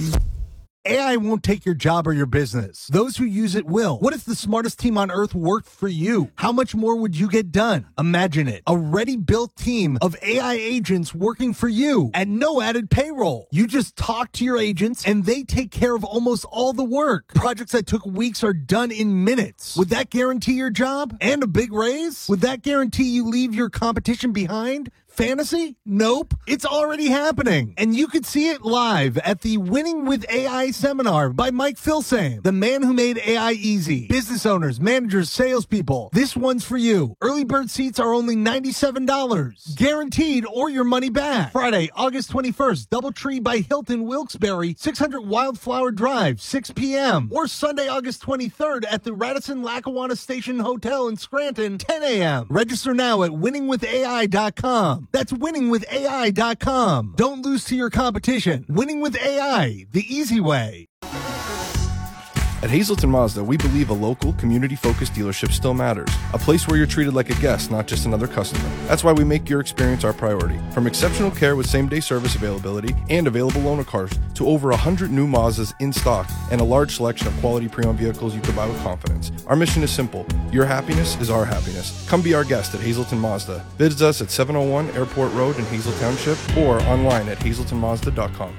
A I won't take your job or your business. Those who use it will. What if the smartest team on earth worked for you? How much more would you get done? Imagine it. A ready-built team of A I agents working for you at no added payroll. You just talk to your agents and they take care of almost all the work. Projects that took weeks are done in minutes. Would that guarantee your job and a big raise? Would that guarantee you leave your competition behind? Fantasy? Nope. It's already happening. And you could see it live at the Winning with A I seminar by Mike Filsame, the man who made A I easy. Business owners, managers, salespeople. This one's for you. Early bird seats are only ninety-seven dollars. Guaranteed or your money back. Friday, August twenty-first, Doubletree by Hilton Wilkes-Barre, six hundred Wildflower Drive, six p.m. Or Sunday, August twenty-third at the Radisson Lackawanna Station Hotel in Scranton, ten a.m. Register now at winning with A I dot com. That's winning with A I dot com. Don't lose to your competition. Winning with A I, the easy way. At Hazelton Mazda, we believe a local, community-focused dealership still matters. A place where you're treated like a guest, not just another customer. That's why we make your experience our priority. From exceptional care with same-day service availability and available loaner cars to over one hundred new Mazdas in stock and a large selection of quality pre-owned vehicles you can buy with confidence. Our mission is simple. Your happiness is our happiness. Come be our guest at Hazelton Mazda. Visit us at seven oh one Airport Road in Hazel Township or online at hazelton mazda dot com.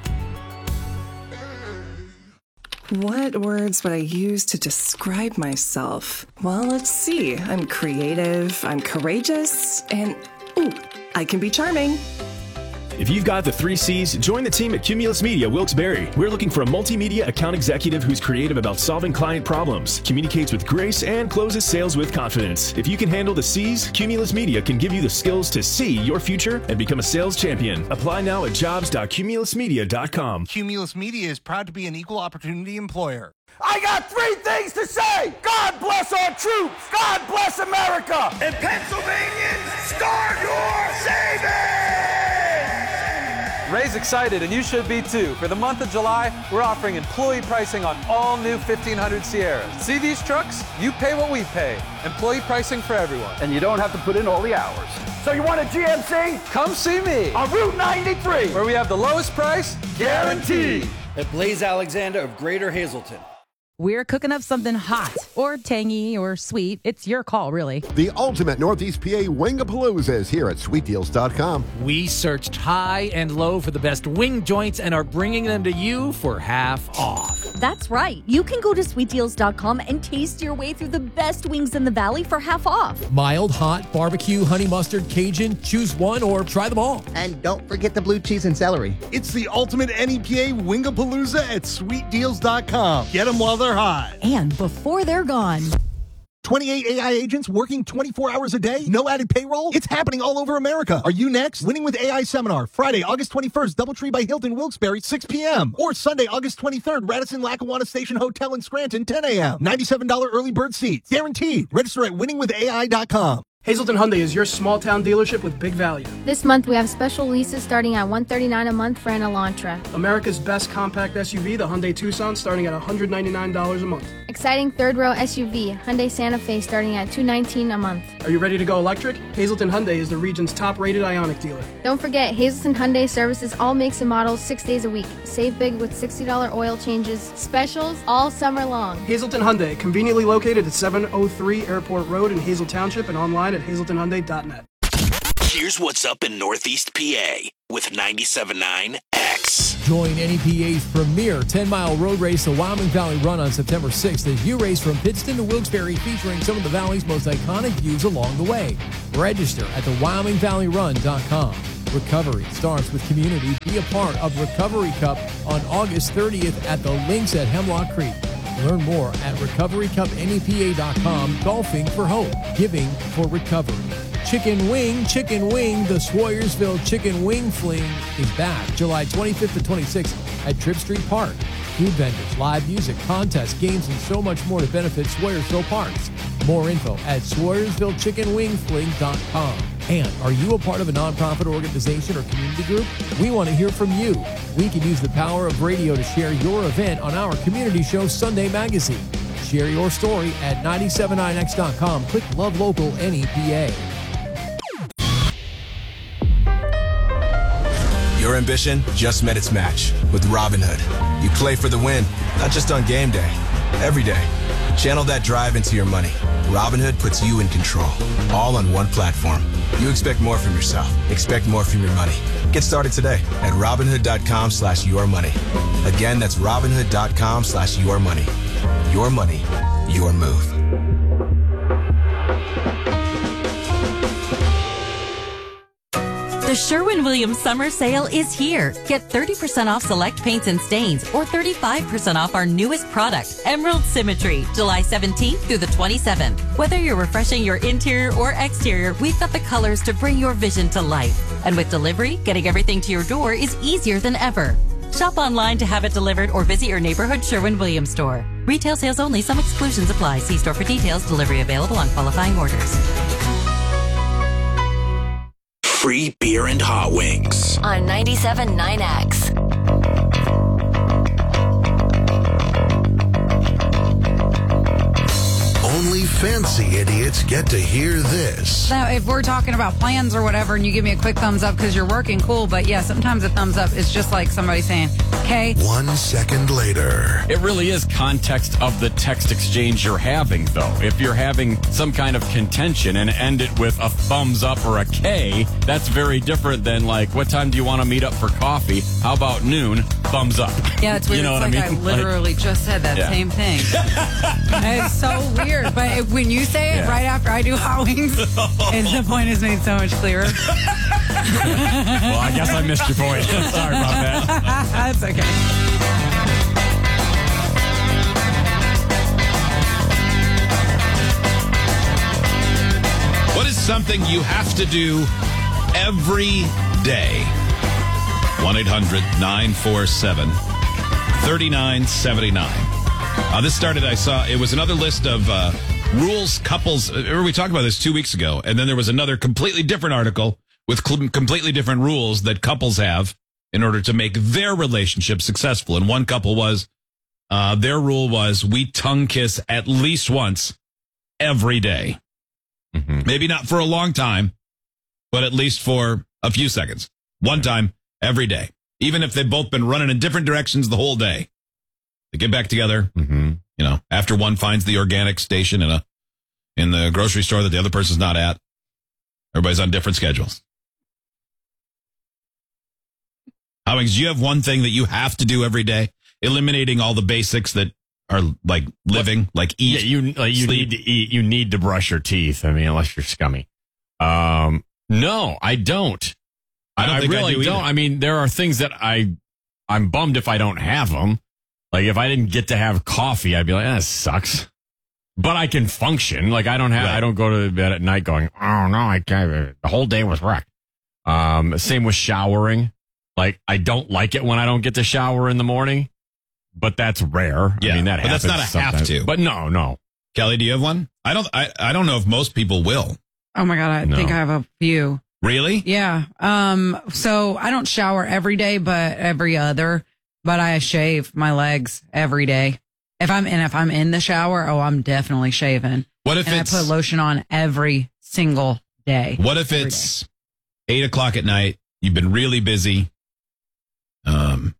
What words would I use to describe myself? Well, let's see. I'm creative, I'm courageous, and ooh, I can be charming. If you've got the three C's, join the team at Cumulus Media Wilkes-Barre. We're looking for a multimedia account executive who's creative about solving client problems, communicates with grace, and closes sales with confidence. If you can handle the C's, Cumulus Media can give you the skills to see your future and become a sales champion. Apply now at jobs dot cumulus media dot com. Cumulus Media is proud to be an equal opportunity employer. I got three things to say. God bless our troops. God bless America. And Pennsylvanians, start your savings. Ray's excited, and you should be too. For the month of July, we're offering employee pricing on all new fifteen hundred Sierras. See these trucks? You pay what we pay. Employee pricing for everyone. And you don't have to put in all the hours. So you want a G M C? Come see me On Route ninety-three. where we have the lowest price Guaranteed. At Blaze Alexander of Greater Hazelton. We're cooking up something hot or tangy or sweet. It's your call, really. The ultimate Northeast P A Wingapalooza is here at sweet deals dot com. We searched high and low for the best wing joints and are bringing them to you for half off. That's right. You can go to sweet deals dot com and taste your way through the best wings in the valley for half off. Mild, hot, barbecue, honey mustard, Cajun. Choose one or try them all. And don't forget the blue cheese and celery. It's the ultimate N E P A Wingapalooza at sweet deals dot com. Get them while they're hot. And before they're gone. twenty-eight A I agents working twenty-four hours a day? No added payroll? It's happening all over America. Are you next? Winning with A I seminar, Friday, August twenty-first, Doubletree by Hilton Wilkes-Barre, six p.m. Or Sunday, August twenty-third, Radisson Lackawanna Station Hotel in Scranton, ten a.m. ninety-seven dollars early bird seats. Guaranteed. Register at winning with A I dot com. Hazelton Hyundai is your small town dealership with big value. This month we have special leases starting at one hundred thirty-nine dollars a month for an Elantra. America's best compact S U V, the Hyundai Tucson, starting at one hundred ninety-nine dollars a month. Exciting third row S U V, Hyundai Santa Fe, starting at two hundred nineteen dollars a month. Are you ready to go electric? Hazelton Hyundai is the region's top-rated Ioniq dealer. Don't forget, Hazelton Hyundai services all makes and models six days a week. Save big with sixty dollars oil changes, specials all summer long. Hazelton Hyundai, conveniently located at seven oh three Airport Road in Hazel Township and online at hazelton hyundai dot net. Here's what's up in Northeast P A with ninety-seven point nine X. Join N E P A's premier ten-mile road race, the Wyoming Valley Run, on September sixth as you race from Pittston to Wilkes-Barre, featuring some of the Valley's most iconic views along the way. Register at the wyoming valley run dot com. Recovery starts with community. Be a part of Recovery Cup on August thirtieth at the Links at Hemlock Creek. Learn more at recovery cup N E P A dot com. Golfing for Hope. Giving for Recovery. Chicken Wing, Chicken Wing, the Swoyersville Chicken Wing Fling is back July twenty-fifth to twenty-sixth at Tripp Street Park. Food vendors, live music, contests, games, and so much more to benefit Swoyersville Parks. More info at swoyersville chicken wing fling dot com. And are you a part of a nonprofit organization or community group? We want to hear from you. We can use the power of radio to share your event on our community show, Sunday Magazine. Share your story at nine seven nine X dot com. Click Love Local N E P A. Your ambition just met its match with Robinhood. You play for the win, not just on game day, every day. Channel that drive into your money. Robinhood puts you in control, all on one platform. You expect more from yourself. Expect more from your money. Get started today at Robinhood dot com slash your money. Again, that's Robinhood dot com slash your money. Your money, your move. The Sherwin-Williams Summer Sale is here. Get thirty percent off select paints and stains or thirty-five percent off our newest product, Emerald Symmetry, July seventeenth through the twenty-seventh. Whether you're refreshing your interior or exterior, we've got the colors to bring your vision to life. And with delivery, getting everything to your door is easier than ever. Shop online to have it delivered or visit your neighborhood Sherwin-Williams store. Retail sales only. Some exclusions apply. See store for details. Delivery available on qualifying orders. Free beer and hot wings on ninety-seven point nine X. Only fancy idiots get to hear this. Now, if we're talking about plans or whatever, and you give me a quick thumbs up because you're working, cool. But yeah, sometimes a thumbs up is just like somebody saying, okay. One second later. It really is context of the text exchange you're having, though. If you're having some kind of contention and end it with a thumbs up or a K, that's very different than like, what time do you want to meet up for coffee? How about noon? Thumbs up. Yeah, it's weird. You know it's what like I mean? I literally like, just said that yeah. same thing. It's so weird. But if, when you say it Yeah. right after I do hot wings, it's, the point is made so much clearer. Well, I guess I missed your point. Sorry about that. That's okay. What is something you have to do every day? one eight hundred nine four seven three nine seven nine. Uh, this started, I saw, it was another list of uh, rules couples. Remember we talked about this two weeks ago, and then there was another completely different article with cl- completely different rules that couples have in order to make their relationship successful. And one couple was, uh, their rule was we tongue kiss at least once every day. Mm-hmm. Maybe not for a long time, but at least for a few seconds. One time every day. Even if they've both been running in different directions the whole day. They get back together, mm-hmm. you know, after one finds the organic station in a in the grocery store that the other person's not at. Everybody's on different schedules. Howings, do you have one thing that you have to do every day? Eliminating all the basics that are like living, what? like eat, yeah, you like you sleep. need to eat. You need to brush your teeth. I mean, unless you're scummy. Um, no, I don't. I don't I think really I do don't. I mean, there are things that I, I'm bummed if I don't have them. Like if I didn't get to have coffee, I'd be like, eh, that sucks. But I can function. Like I don't have, right. I don't go to bed at night going, oh no, I can't. The whole day was wrecked. Um, same with showering. Like I don't like it when I don't get to shower in the morning, but that's rare. Yeah, I mean that but happens. That's not a sometimes. have to. But no, no. Kelly, do you have one? I don't. I, I don't know if most people will. Oh my God, I No. think I have a few. Really? Yeah. Um. So I don't shower every day, but every other. But I shave my legs every day. If I'm and if I'm in the shower, oh, I'm definitely shaving. What if and it's- I put lotion on every single day? What if Every it's eight o'clock at night? You've been really busy. Um,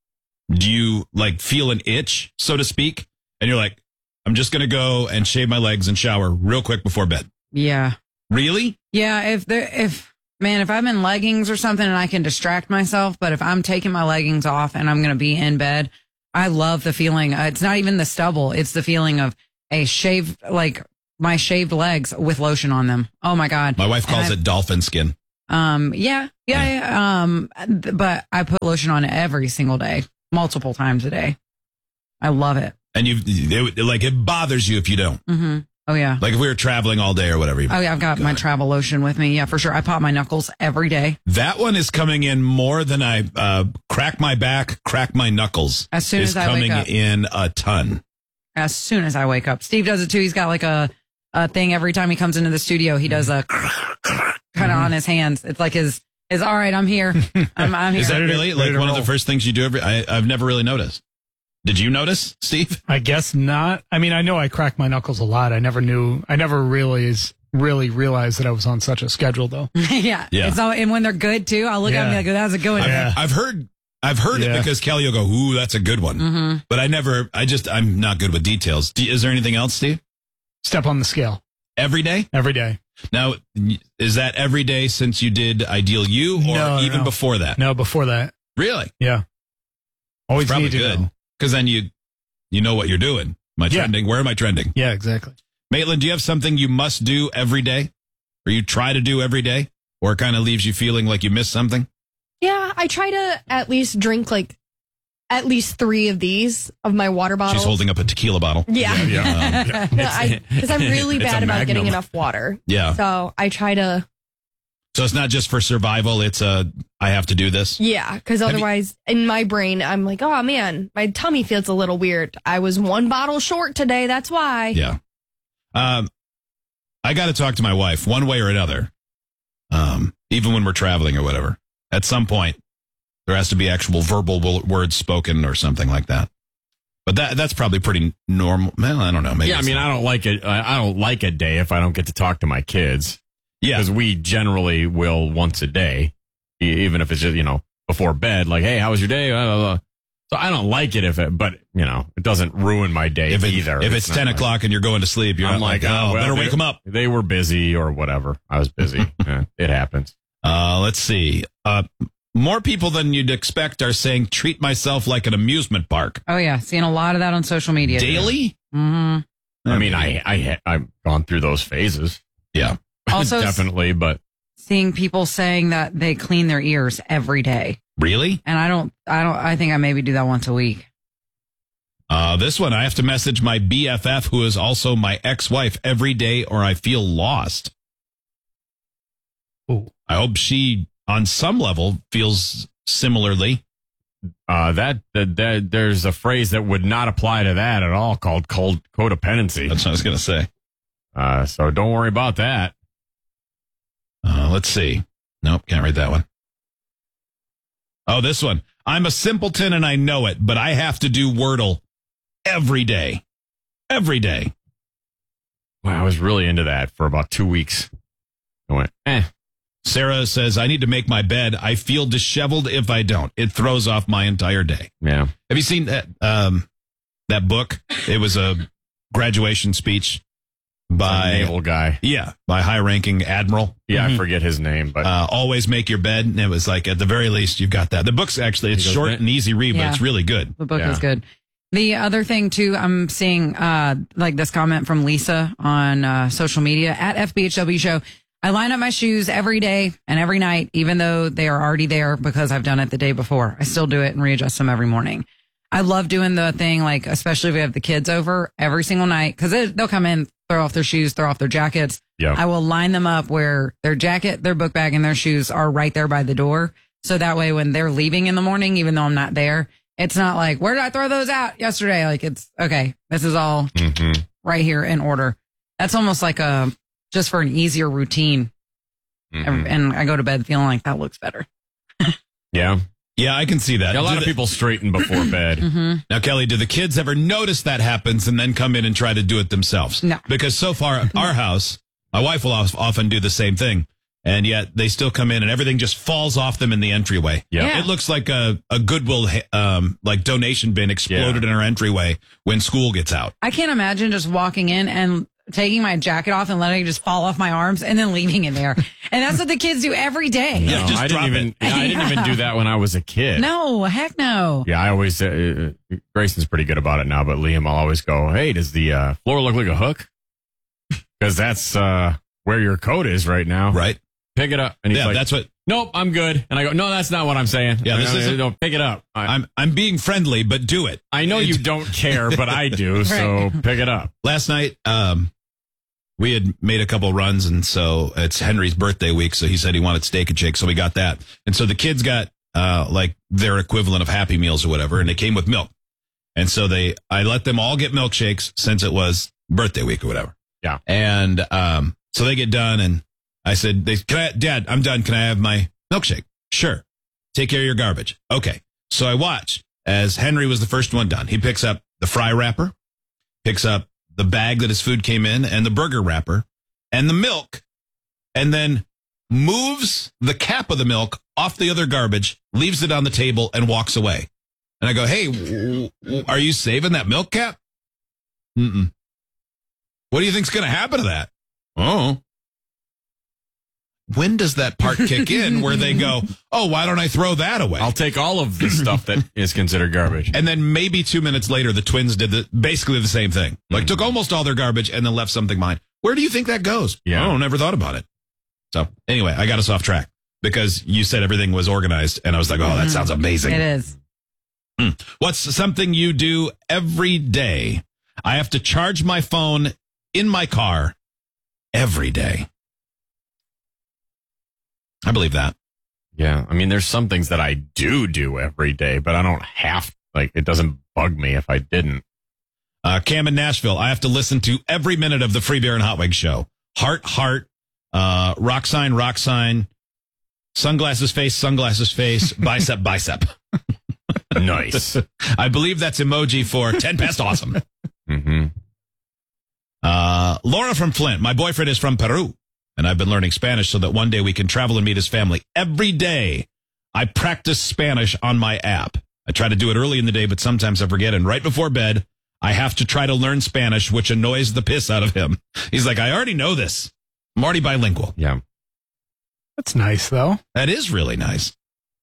do you like feel an itch, so to speak? And you're like, I'm just going to go and shave my legs and shower real quick before bed. Yeah. Really? Yeah. If there, if man, if I'm in leggings or something and I can distract myself, but if I'm taking my leggings off and I'm going to be in bed, I love the feeling. Uh, it's not even the stubble. It's the feeling of a shaved, like my shaved legs with lotion on them. Oh my God. My wife And calls I- it dolphin skin. Um, yeah, yeah, yeah. Um, th- but I put lotion on it every single day, multiple times a day. I love it. And you it, like it bothers you if you don't. Mm-hmm. Oh yeah. Like if we were traveling all day or whatever. you- Oh yeah. I've got my travel lotion with me. Yeah, for sure. I pop my knuckles every day. That one is coming in more than I uh, crack my back, crack my knuckles. As soon is as I wake coming up. in a ton. As soon as I wake up. Steve does it too. He's got like a, a thing every time he comes into the studio. He does a kind of on his hands. It's like his, his, all right, I'm here. I'm, I'm here. Is that really like one of the first things you do every? I, I've never really noticed. Did you notice, Steve? I guess not. I mean, I know I crack my knuckles a lot. I never knew, I never really, really realized that I was on such a schedule, though. yeah. Yeah. It's all, and when they're good too, I'll look at them and be like, that was a good one. I've, I've heard, I've heard Yeah. it because Kelly will go, "Ooh, that's a good one." Mhm. But I never, I just, I'm not good with details. Do, is there anything else, Steve? Step on the scale. Every day? Every day. Now, is that every day since you did Ideal You, or No, even no. before that? No, before that. Really? Yeah. Always It's probably need to good know. because then you, you know what you're doing. Am I Yeah. trending? Where am I trending? Yeah, exactly. Maitland, do you have something you must do every day, or you try to do every day, or it kind of leaves you feeling like you missed something? Yeah, I try to at least drink like at least three of these of my water bottles. She's holding up a tequila bottle. Yeah. Um, Because I'm really It's a bad about Magnum. getting enough water. Yeah. So I try to, So it's not just for survival. It's a, I have to do this. yeah, because Have you- otherwise in my brain, I'm like, oh man, my tummy feels a little weird. I was one bottle short today. That's why. Yeah. Um, I got to talk to my wife one way or another. Um, even when we're traveling or whatever, at some point there has to be actual verbal wo- words spoken or something like that. But that that's probably pretty normal. Well, I don't know. Maybe yeah, I it's mean, not. I don't like it. I I don't like a day if I don't get to talk to my kids. Yeah, because we generally will once a day, e- even if it's just you know before bed. Like, hey, how was your day? Blah, blah, blah. So I don't like it if it, but you know, it doesn't ruin my day If, it, either. if it's, not ten like- o'clock and you're going to sleep, you're I'm not like, oh, well, better they- wake them up. They were busy or whatever. I was busy. Yeah, it happens. Uh, let's see. Uh, more people than you'd expect are saying, treat myself like an amusement park. Oh yeah. Seeing a lot of that on social media. Daily? Mm-hmm. I mean, I, I, ha- I've gone through those phases. Yeah. Also- definitely, but Seeing people saying that they clean their ears every day. Really? And I don't, I don't, I think I maybe do that once a week. Uh, this one, I have to message my B F F, who is also my ex-wife, every day, or I feel lost. Ooh. I hope she, on some level, feels similarly. uh, that, that, that there's a phrase that would not apply to that at all called cold codependency. That's what I was going to say. Uh, so don't worry about that. Uh, let's see. Nope, can't read that one. Oh, this one. I'm a simpleton and I know it, but I have to do Wordle every day. Every day. Wow, I was really into that for about two weeks. I went, eh. Sarah says, I need to make my bed. I feel disheveled if I don't. It throws off my entire day. Yeah. Have you seen that um, that book? It was a graduation speech by A naval guy. Yeah, by high-ranking admiral. Yeah, Mhm. I forget his name, but Uh, always make your bed. And it was like, at the very least, you've got that. The book's actually, it's He goes, short "Eh." and easy read, but Yeah. it's really good. The book Yeah. is good. The other thing too, I'm seeing uh like this comment from Lisa on uh, social media at F B H W Show. I line up my shoes every day and every night, even though they are already there because I've done it the day before. I still do it and readjust them every morning. I love doing the thing, like especially if we have the kids over every single night, because they'll come in, throw off their shoes, throw off their jackets. Yeah. I will line them up where their jacket, their book bag, and their shoes are right there by the door. So that way, when they're leaving in the morning, even though I'm not there, it's not like, where did I throw those out yesterday? Like it's okay. This is all Mhm. right here in order. That's almost like a just for an easier routine. Mhm. And I go to bed feeling like that looks better. Yeah. Yeah, I can see that. Yeah, a lot Do of the- people straighten before bed. Mm-hmm. Now, Kelly, do the kids ever notice that happens and then come in and try to do it themselves? No. Because so far at our house, my wife will of- often do the same thing. And yet they still come in and everything just falls off them in the entryway. Yeah. Yeah. It looks like a, a Goodwill um, like donation bin exploded in our entryway when school gets out. I can't imagine just walking in and taking my jacket off and letting it just fall off my arms and then leaving it there. And that's what the kids do every day. Yeah, No, just I didn't drop even. it. Yeah, I didn't even do that when I was a kid. No, heck no. Yeah, I always. Uh, uh, Grayson's pretty good about it now, but Liam, I'll always go, "Hey, does the uh, floor look like a hook? Because that's uh, where your coat is right now. Right. Pick it up." And he's Yeah, like, that's what. "Nope, I'm good." And I go, "No, that's not what I'm saying. Yeah, this no, no, isn't- no, pick it up. I, I'm I'm being friendly, but do it. I know you don't care, but I do. So pick it up." Last night, um, we had made a couple runs, and so it's Henry's birthday week. So he said he wanted steak and shake, so we got that. And so the kids got uh, like their equivalent of Happy Meals or whatever, and they came with milk. And so they, I let them all get milkshakes since it was birthday week or whatever. Yeah. And um, so they get done, and I said, "They, can I, Dad, I'm done. Can I have my milkshake?" "Sure. Take care of your garbage." Okay. So I watched as Henry was the first one done. He picks up the fry wrapper, picks up the bag that his food came in, and the burger wrapper, and the milk, and then moves the cap of the milk off the other garbage, leaves it on the table, and walks away. And I go, "Hey, w- w- are you saving that milk cap?" "Mm-mm." "What do you think's going to happen to that?" "Oh." When does that part kick in where they go, "Oh, why don't I throw that away?" I'll take all of the stuff that is considered garbage. And then maybe two minutes later, the twins did the, basically the same thing. Like took almost all their garbage and then left something behind. Where do you think that goes? Yeah. Oh, never thought about it. So anyway, I got us off track because you said everything was organized. And I was like, oh, that sounds amazing. It is. Hmm. What's something you do every day? I have to charge my phone in my car every day. I believe that. Yeah, I mean, there's some things that I do do every day, but I don't have, like, it doesn't bug me if I didn't. Uh, Cam in Nashville, I have to listen to every minute of the Free Beer and Hot Wings show. Heart, heart, uh, rock sign, rock sign, sunglasses face, sunglasses face, bicep, bicep. Nice. I believe that's emoji for ten past awesome. Mm-hmm. Uh, Laura from Flint, my boyfriend is from Peru, and I've been learning Spanish so that one day we can travel and meet his family. Every day, I practice Spanish on my app. I try to do it early in the day, but sometimes I forget, and right before bed, I have to try to learn Spanish, which annoys the piss out of him. He's like, I already know this. I'm already bilingual. Yeah. That's nice, though. That is really nice.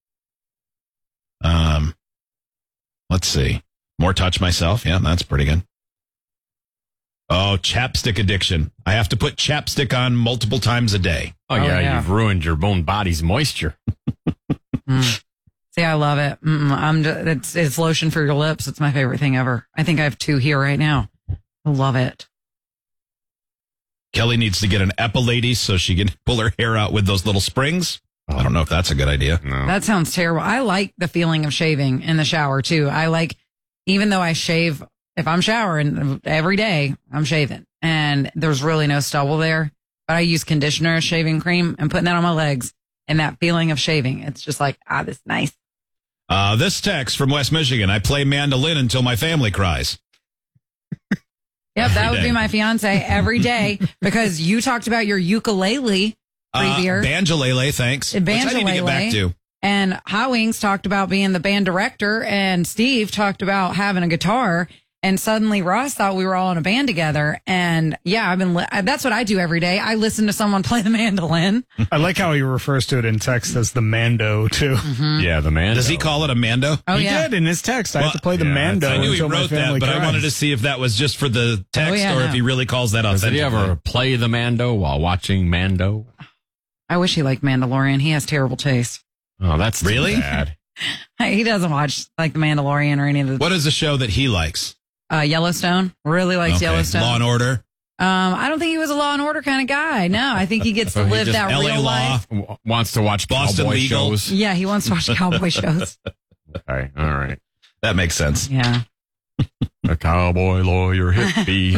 Um, let's see. More touch myself. Yeah, that's pretty good. Oh, chapstick addiction. I have to put chapstick on multiple times a day. Oh, yeah, yeah. You've ruined your own body's moisture. Mm. See, I love it. Mm-mm, I'm just, it's it's lotion for your lips. It's my favorite thing ever. I think I have two here right now. I love it. Kelly needs to get an Epilady so she can pull her hair out with those little springs. Oh. I don't know if that's a good idea. No. That sounds terrible. I like the feeling of shaving in the shower too. I like, even though I shave, if I'm showering every day, I'm shaving and there's really no stubble there, but I use conditioner, shaving cream, and putting that on my legs, and that feeling of shaving. It's just like, ah, this is nice. Uh, this text from West Michigan. I play mandolin until my family cries. Yep, that would day. be my fiance every day because you talked about your ukulele Uh, pre-beer. Banjolele, thanks. Which I need to get back to. And Hot Wings talked about being the band director, and Steve talked about having a guitar. And suddenly Ross thought we were all in a band together. And yeah, I've been. Li- that's what I do every day. I listen to someone play the mandolin. I like how he refers to it in text as the Mando too. Mm-hmm. Yeah, the Mando. Does he call it a Mando? Oh, he yeah. did in his text. I Well, have to play the yeah, Mando. I knew he until my wrote that, family but cries. I wanted to see if that was just for the text Oh, yeah, or no. if he really calls that Does he authentically. ever play the Mando while watching Mando? I wish he liked Mandalorian. He has terrible taste. Oh, that's too Really? bad. He doesn't watch like the Mandalorian or any of the What is the show that he likes? uh, Yellowstone. Really likes Okay, Yellowstone. Law and Order. Um, I don't think he was a Law and Order kind of guy. No, I think he gets to So he live just that L A real Law. life. W- wants to watch Boston cowboy Legal. shows. Yeah, he wants to watch cowboy shows. Okay, all right. That makes sense. Yeah. A cowboy, lawyer, hippie.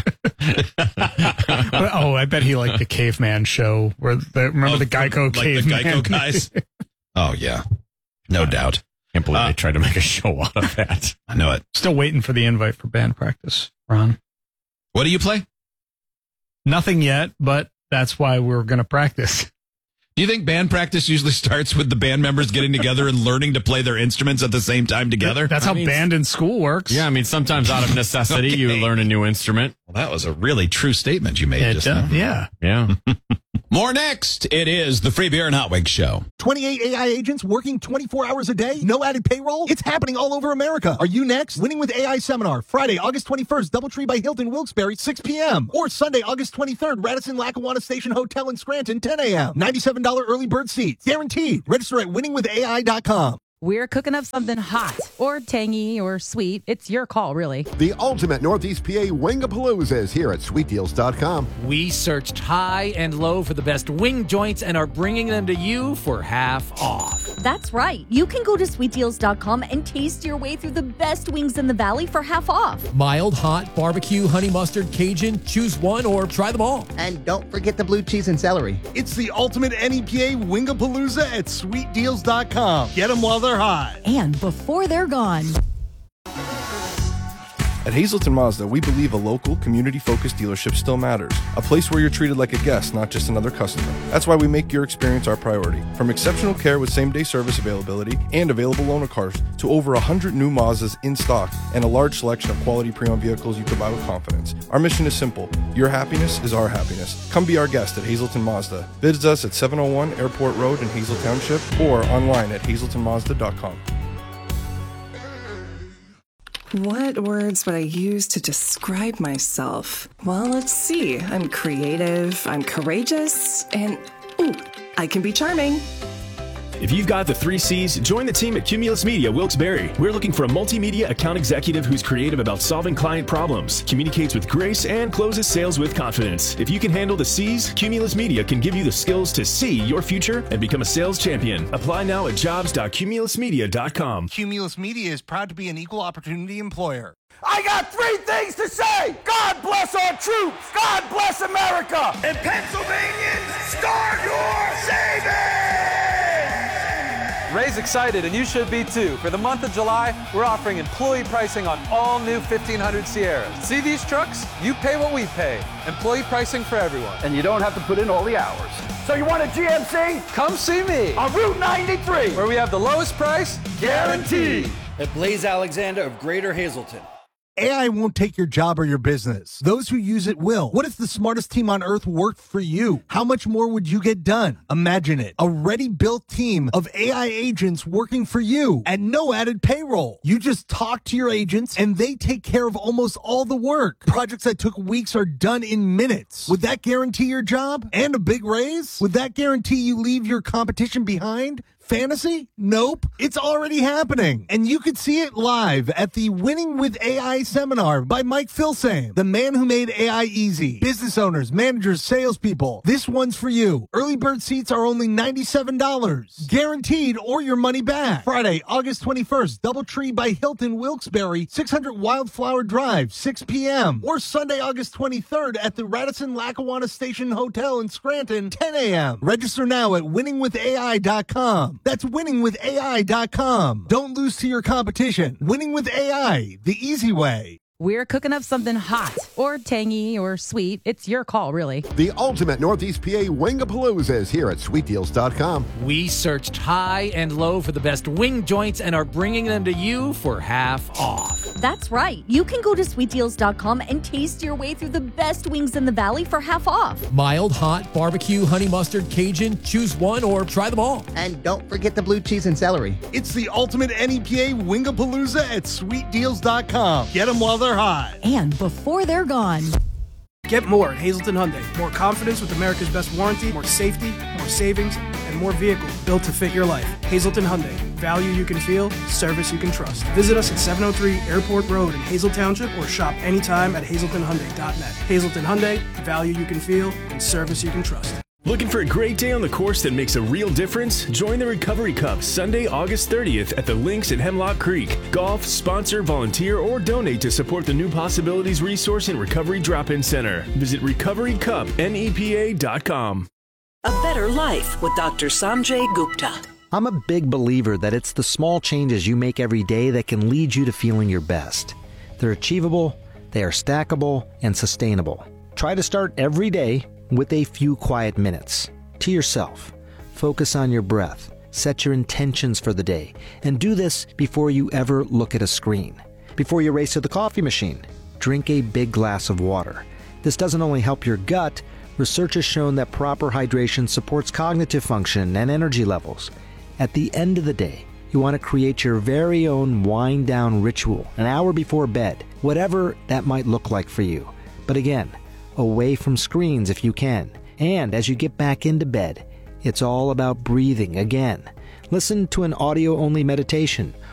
Oh, I bet he liked the Caveman show where the, remember Oh, the Geico like Caveman the Geico guys? Oh, yeah. No doubt. Can't believe Uh, they tried to make a show out of that. I know it. Still waiting for the invite for band practice, Ron. What do you play? Nothing yet, but that's why we're going to practice. Do you think band practice usually starts with the band members getting together and learning to play their instruments at the same time together? That's how I mean, band in school works. Yeah, I mean, sometimes out of necessity, Okay. you learn a new instrument. Well, that was a really true statement you made It just does, now. yeah. Yeah. More next. It is the Free Beer and Hot Wings Show. twenty-eight A I agents working twenty-four hours a day? No added payroll? It's happening all over America. Are you next? Winning with A I Seminar, Friday, August twenty-first, Doubletree by Hilton, Wilkes-Barre, six p.m. Or Sunday, August twenty-third, Radisson Lackawanna Station Hotel in Scranton, ten a.m. ninety-seven dollars early bird seats. Guaranteed. Register at winning with A I dot com. We're cooking up something hot or tangy or sweet. It's your call, really. The ultimate Northeast P A Wingapalooza is here at sweet deals dot com. We searched high and low for the best wing joints and are bringing them to you for half off. That's right. You can go to sweet deals dot com and taste your way through the best wings in the valley for half off. Mild, hot, barbecue, honey mustard, Cajun. Choose one or try them all. And don't forget the blue cheese and celery. It's the ultimate N E P A Wingapalooza at sweet deals dot com. Get them while they're hot. And before they're gone. At Hazelton Mazda, we believe a local, community-focused dealership still matters. A place where you're treated like a guest, not just another customer. That's why we make your experience our priority. From exceptional care with same-day service availability and available loaner cars to over one hundred new Mazdas in stock and a large selection of quality pre-owned vehicles you can buy with confidence. Our mission is simple. Your happiness is our happiness. Come be our guest at Hazelton Mazda. Visit us at seven oh one Airport Road in Hazel Township or online at hazelton mazda dot com. What words would I use to describe myself? Well, let's see. I'm creative, I'm courageous, and ooh, I can be charming. If you've got the three C's, join the team at Cumulus Media Wilkes-Barre. We're looking for a multimedia account executive who's creative about solving client problems, communicates with grace, and closes sales with confidence. If you can handle the C's, Cumulus Media can give you the skills to see your future and become a sales champion. Apply now at jobs dot cumulus media dot com. Cumulus Media is proud to be an equal opportunity employer. I got three things to say. God bless our troops. God bless America. And Pennsylvanians, start your savings. Ray's excited, and you should be too. For the month of July, we're offering employee pricing on all new fifteen hundred Sierras. See these trucks? You pay what we pay. Employee pricing for everyone. And you don't have to put in all the hours. So you want a G M C? Come see me on Route ninety-three, where we have the lowest price guaranteed. At Blaze Alexander of Greater Hazleton. A I won't take your job or your business. Those who use it will. What if the smartest team on earth worked for you? How much more would you get done? Imagine it. A ready-built team of A I agents working for you at no added payroll. You just talk to your agents and they take care of almost all the work. Projects that took weeks are done in minutes. Would that guarantee your job and a big raise? Would that guarantee you leave your competition behind? Fantasy? Nope. It's already happening. And you could see it live at the Winning with A I seminar by Mike Filsaime, the man who made A I easy. Business owners, managers, salespeople. This one's for you. Early bird seats are only ninety-seven dollars. Guaranteed or your money back. Friday, August twenty-first, Doubletree by Hilton, Wilkes-Barre, six hundred Wildflower Drive, six p.m. Or Sunday, August twenty-third at the Radisson Lackawanna Station Hotel in Scranton, ten a.m. Register now at winning with A I dot com. That's winning with A I dot com. Don't lose to your competition. Winning with A I, the easy way. We're cooking up something hot or tangy or sweet. It's your call, really. The ultimate Northeast P A Wingapalooza is here at sweet deals dot com. We searched high and low for the best wing joints and are bringing them to you for half off. That's right. You can go to sweet deals dot com and taste your way through the best wings in the valley for half off. Mild, hot, barbecue, honey mustard, Cajun. Choose one or try them all. And don't forget the blue cheese and celery. It's the ultimate N E P A Wingapalooza at sweet deals dot com. Get them while they're hot. And before they're gone. Get more at Hazleton Hyundai. More confidence with America's best warranty, more safety, more savings, and more vehicles built to fit your life. Hazleton Hyundai. Value you can feel, service you can trust. Visit us at seven oh three Airport Road in Hazel Township or shop anytime at hazleton hyundai dot net. Hazleton Hyundai. Value you can feel and service you can trust. Looking for a great day on the course that makes a real difference? Join the Recovery Cup Sunday, August thirtieth at the Links at Hemlock Creek. Golf, sponsor, volunteer, or donate to support the New Possibilities Resource and Recovery Drop-In Center. Visit recovery cup nepa dot com. A better life with Doctor Sanjay Gupta. I'm a big believer that it's the small changes you make every day that can lead you to feeling your best. They're achievable, they are stackable, and sustainable. Try to start every day with a few quiet minutes to yourself. Focus on your breath, set your intentions for the day, and do this before you ever look at a screen. Before you race to the coffee machine, drink a big glass of water. This doesn't only help your gut, research has shown that proper hydration supports cognitive function and energy levels. At the end of the day, you want to create your very own wind-down ritual an hour before bed, whatever that might look like for you. But again, away from screens if you can. And as you get back into bed, it's all about breathing again. Listen to an audio-only meditation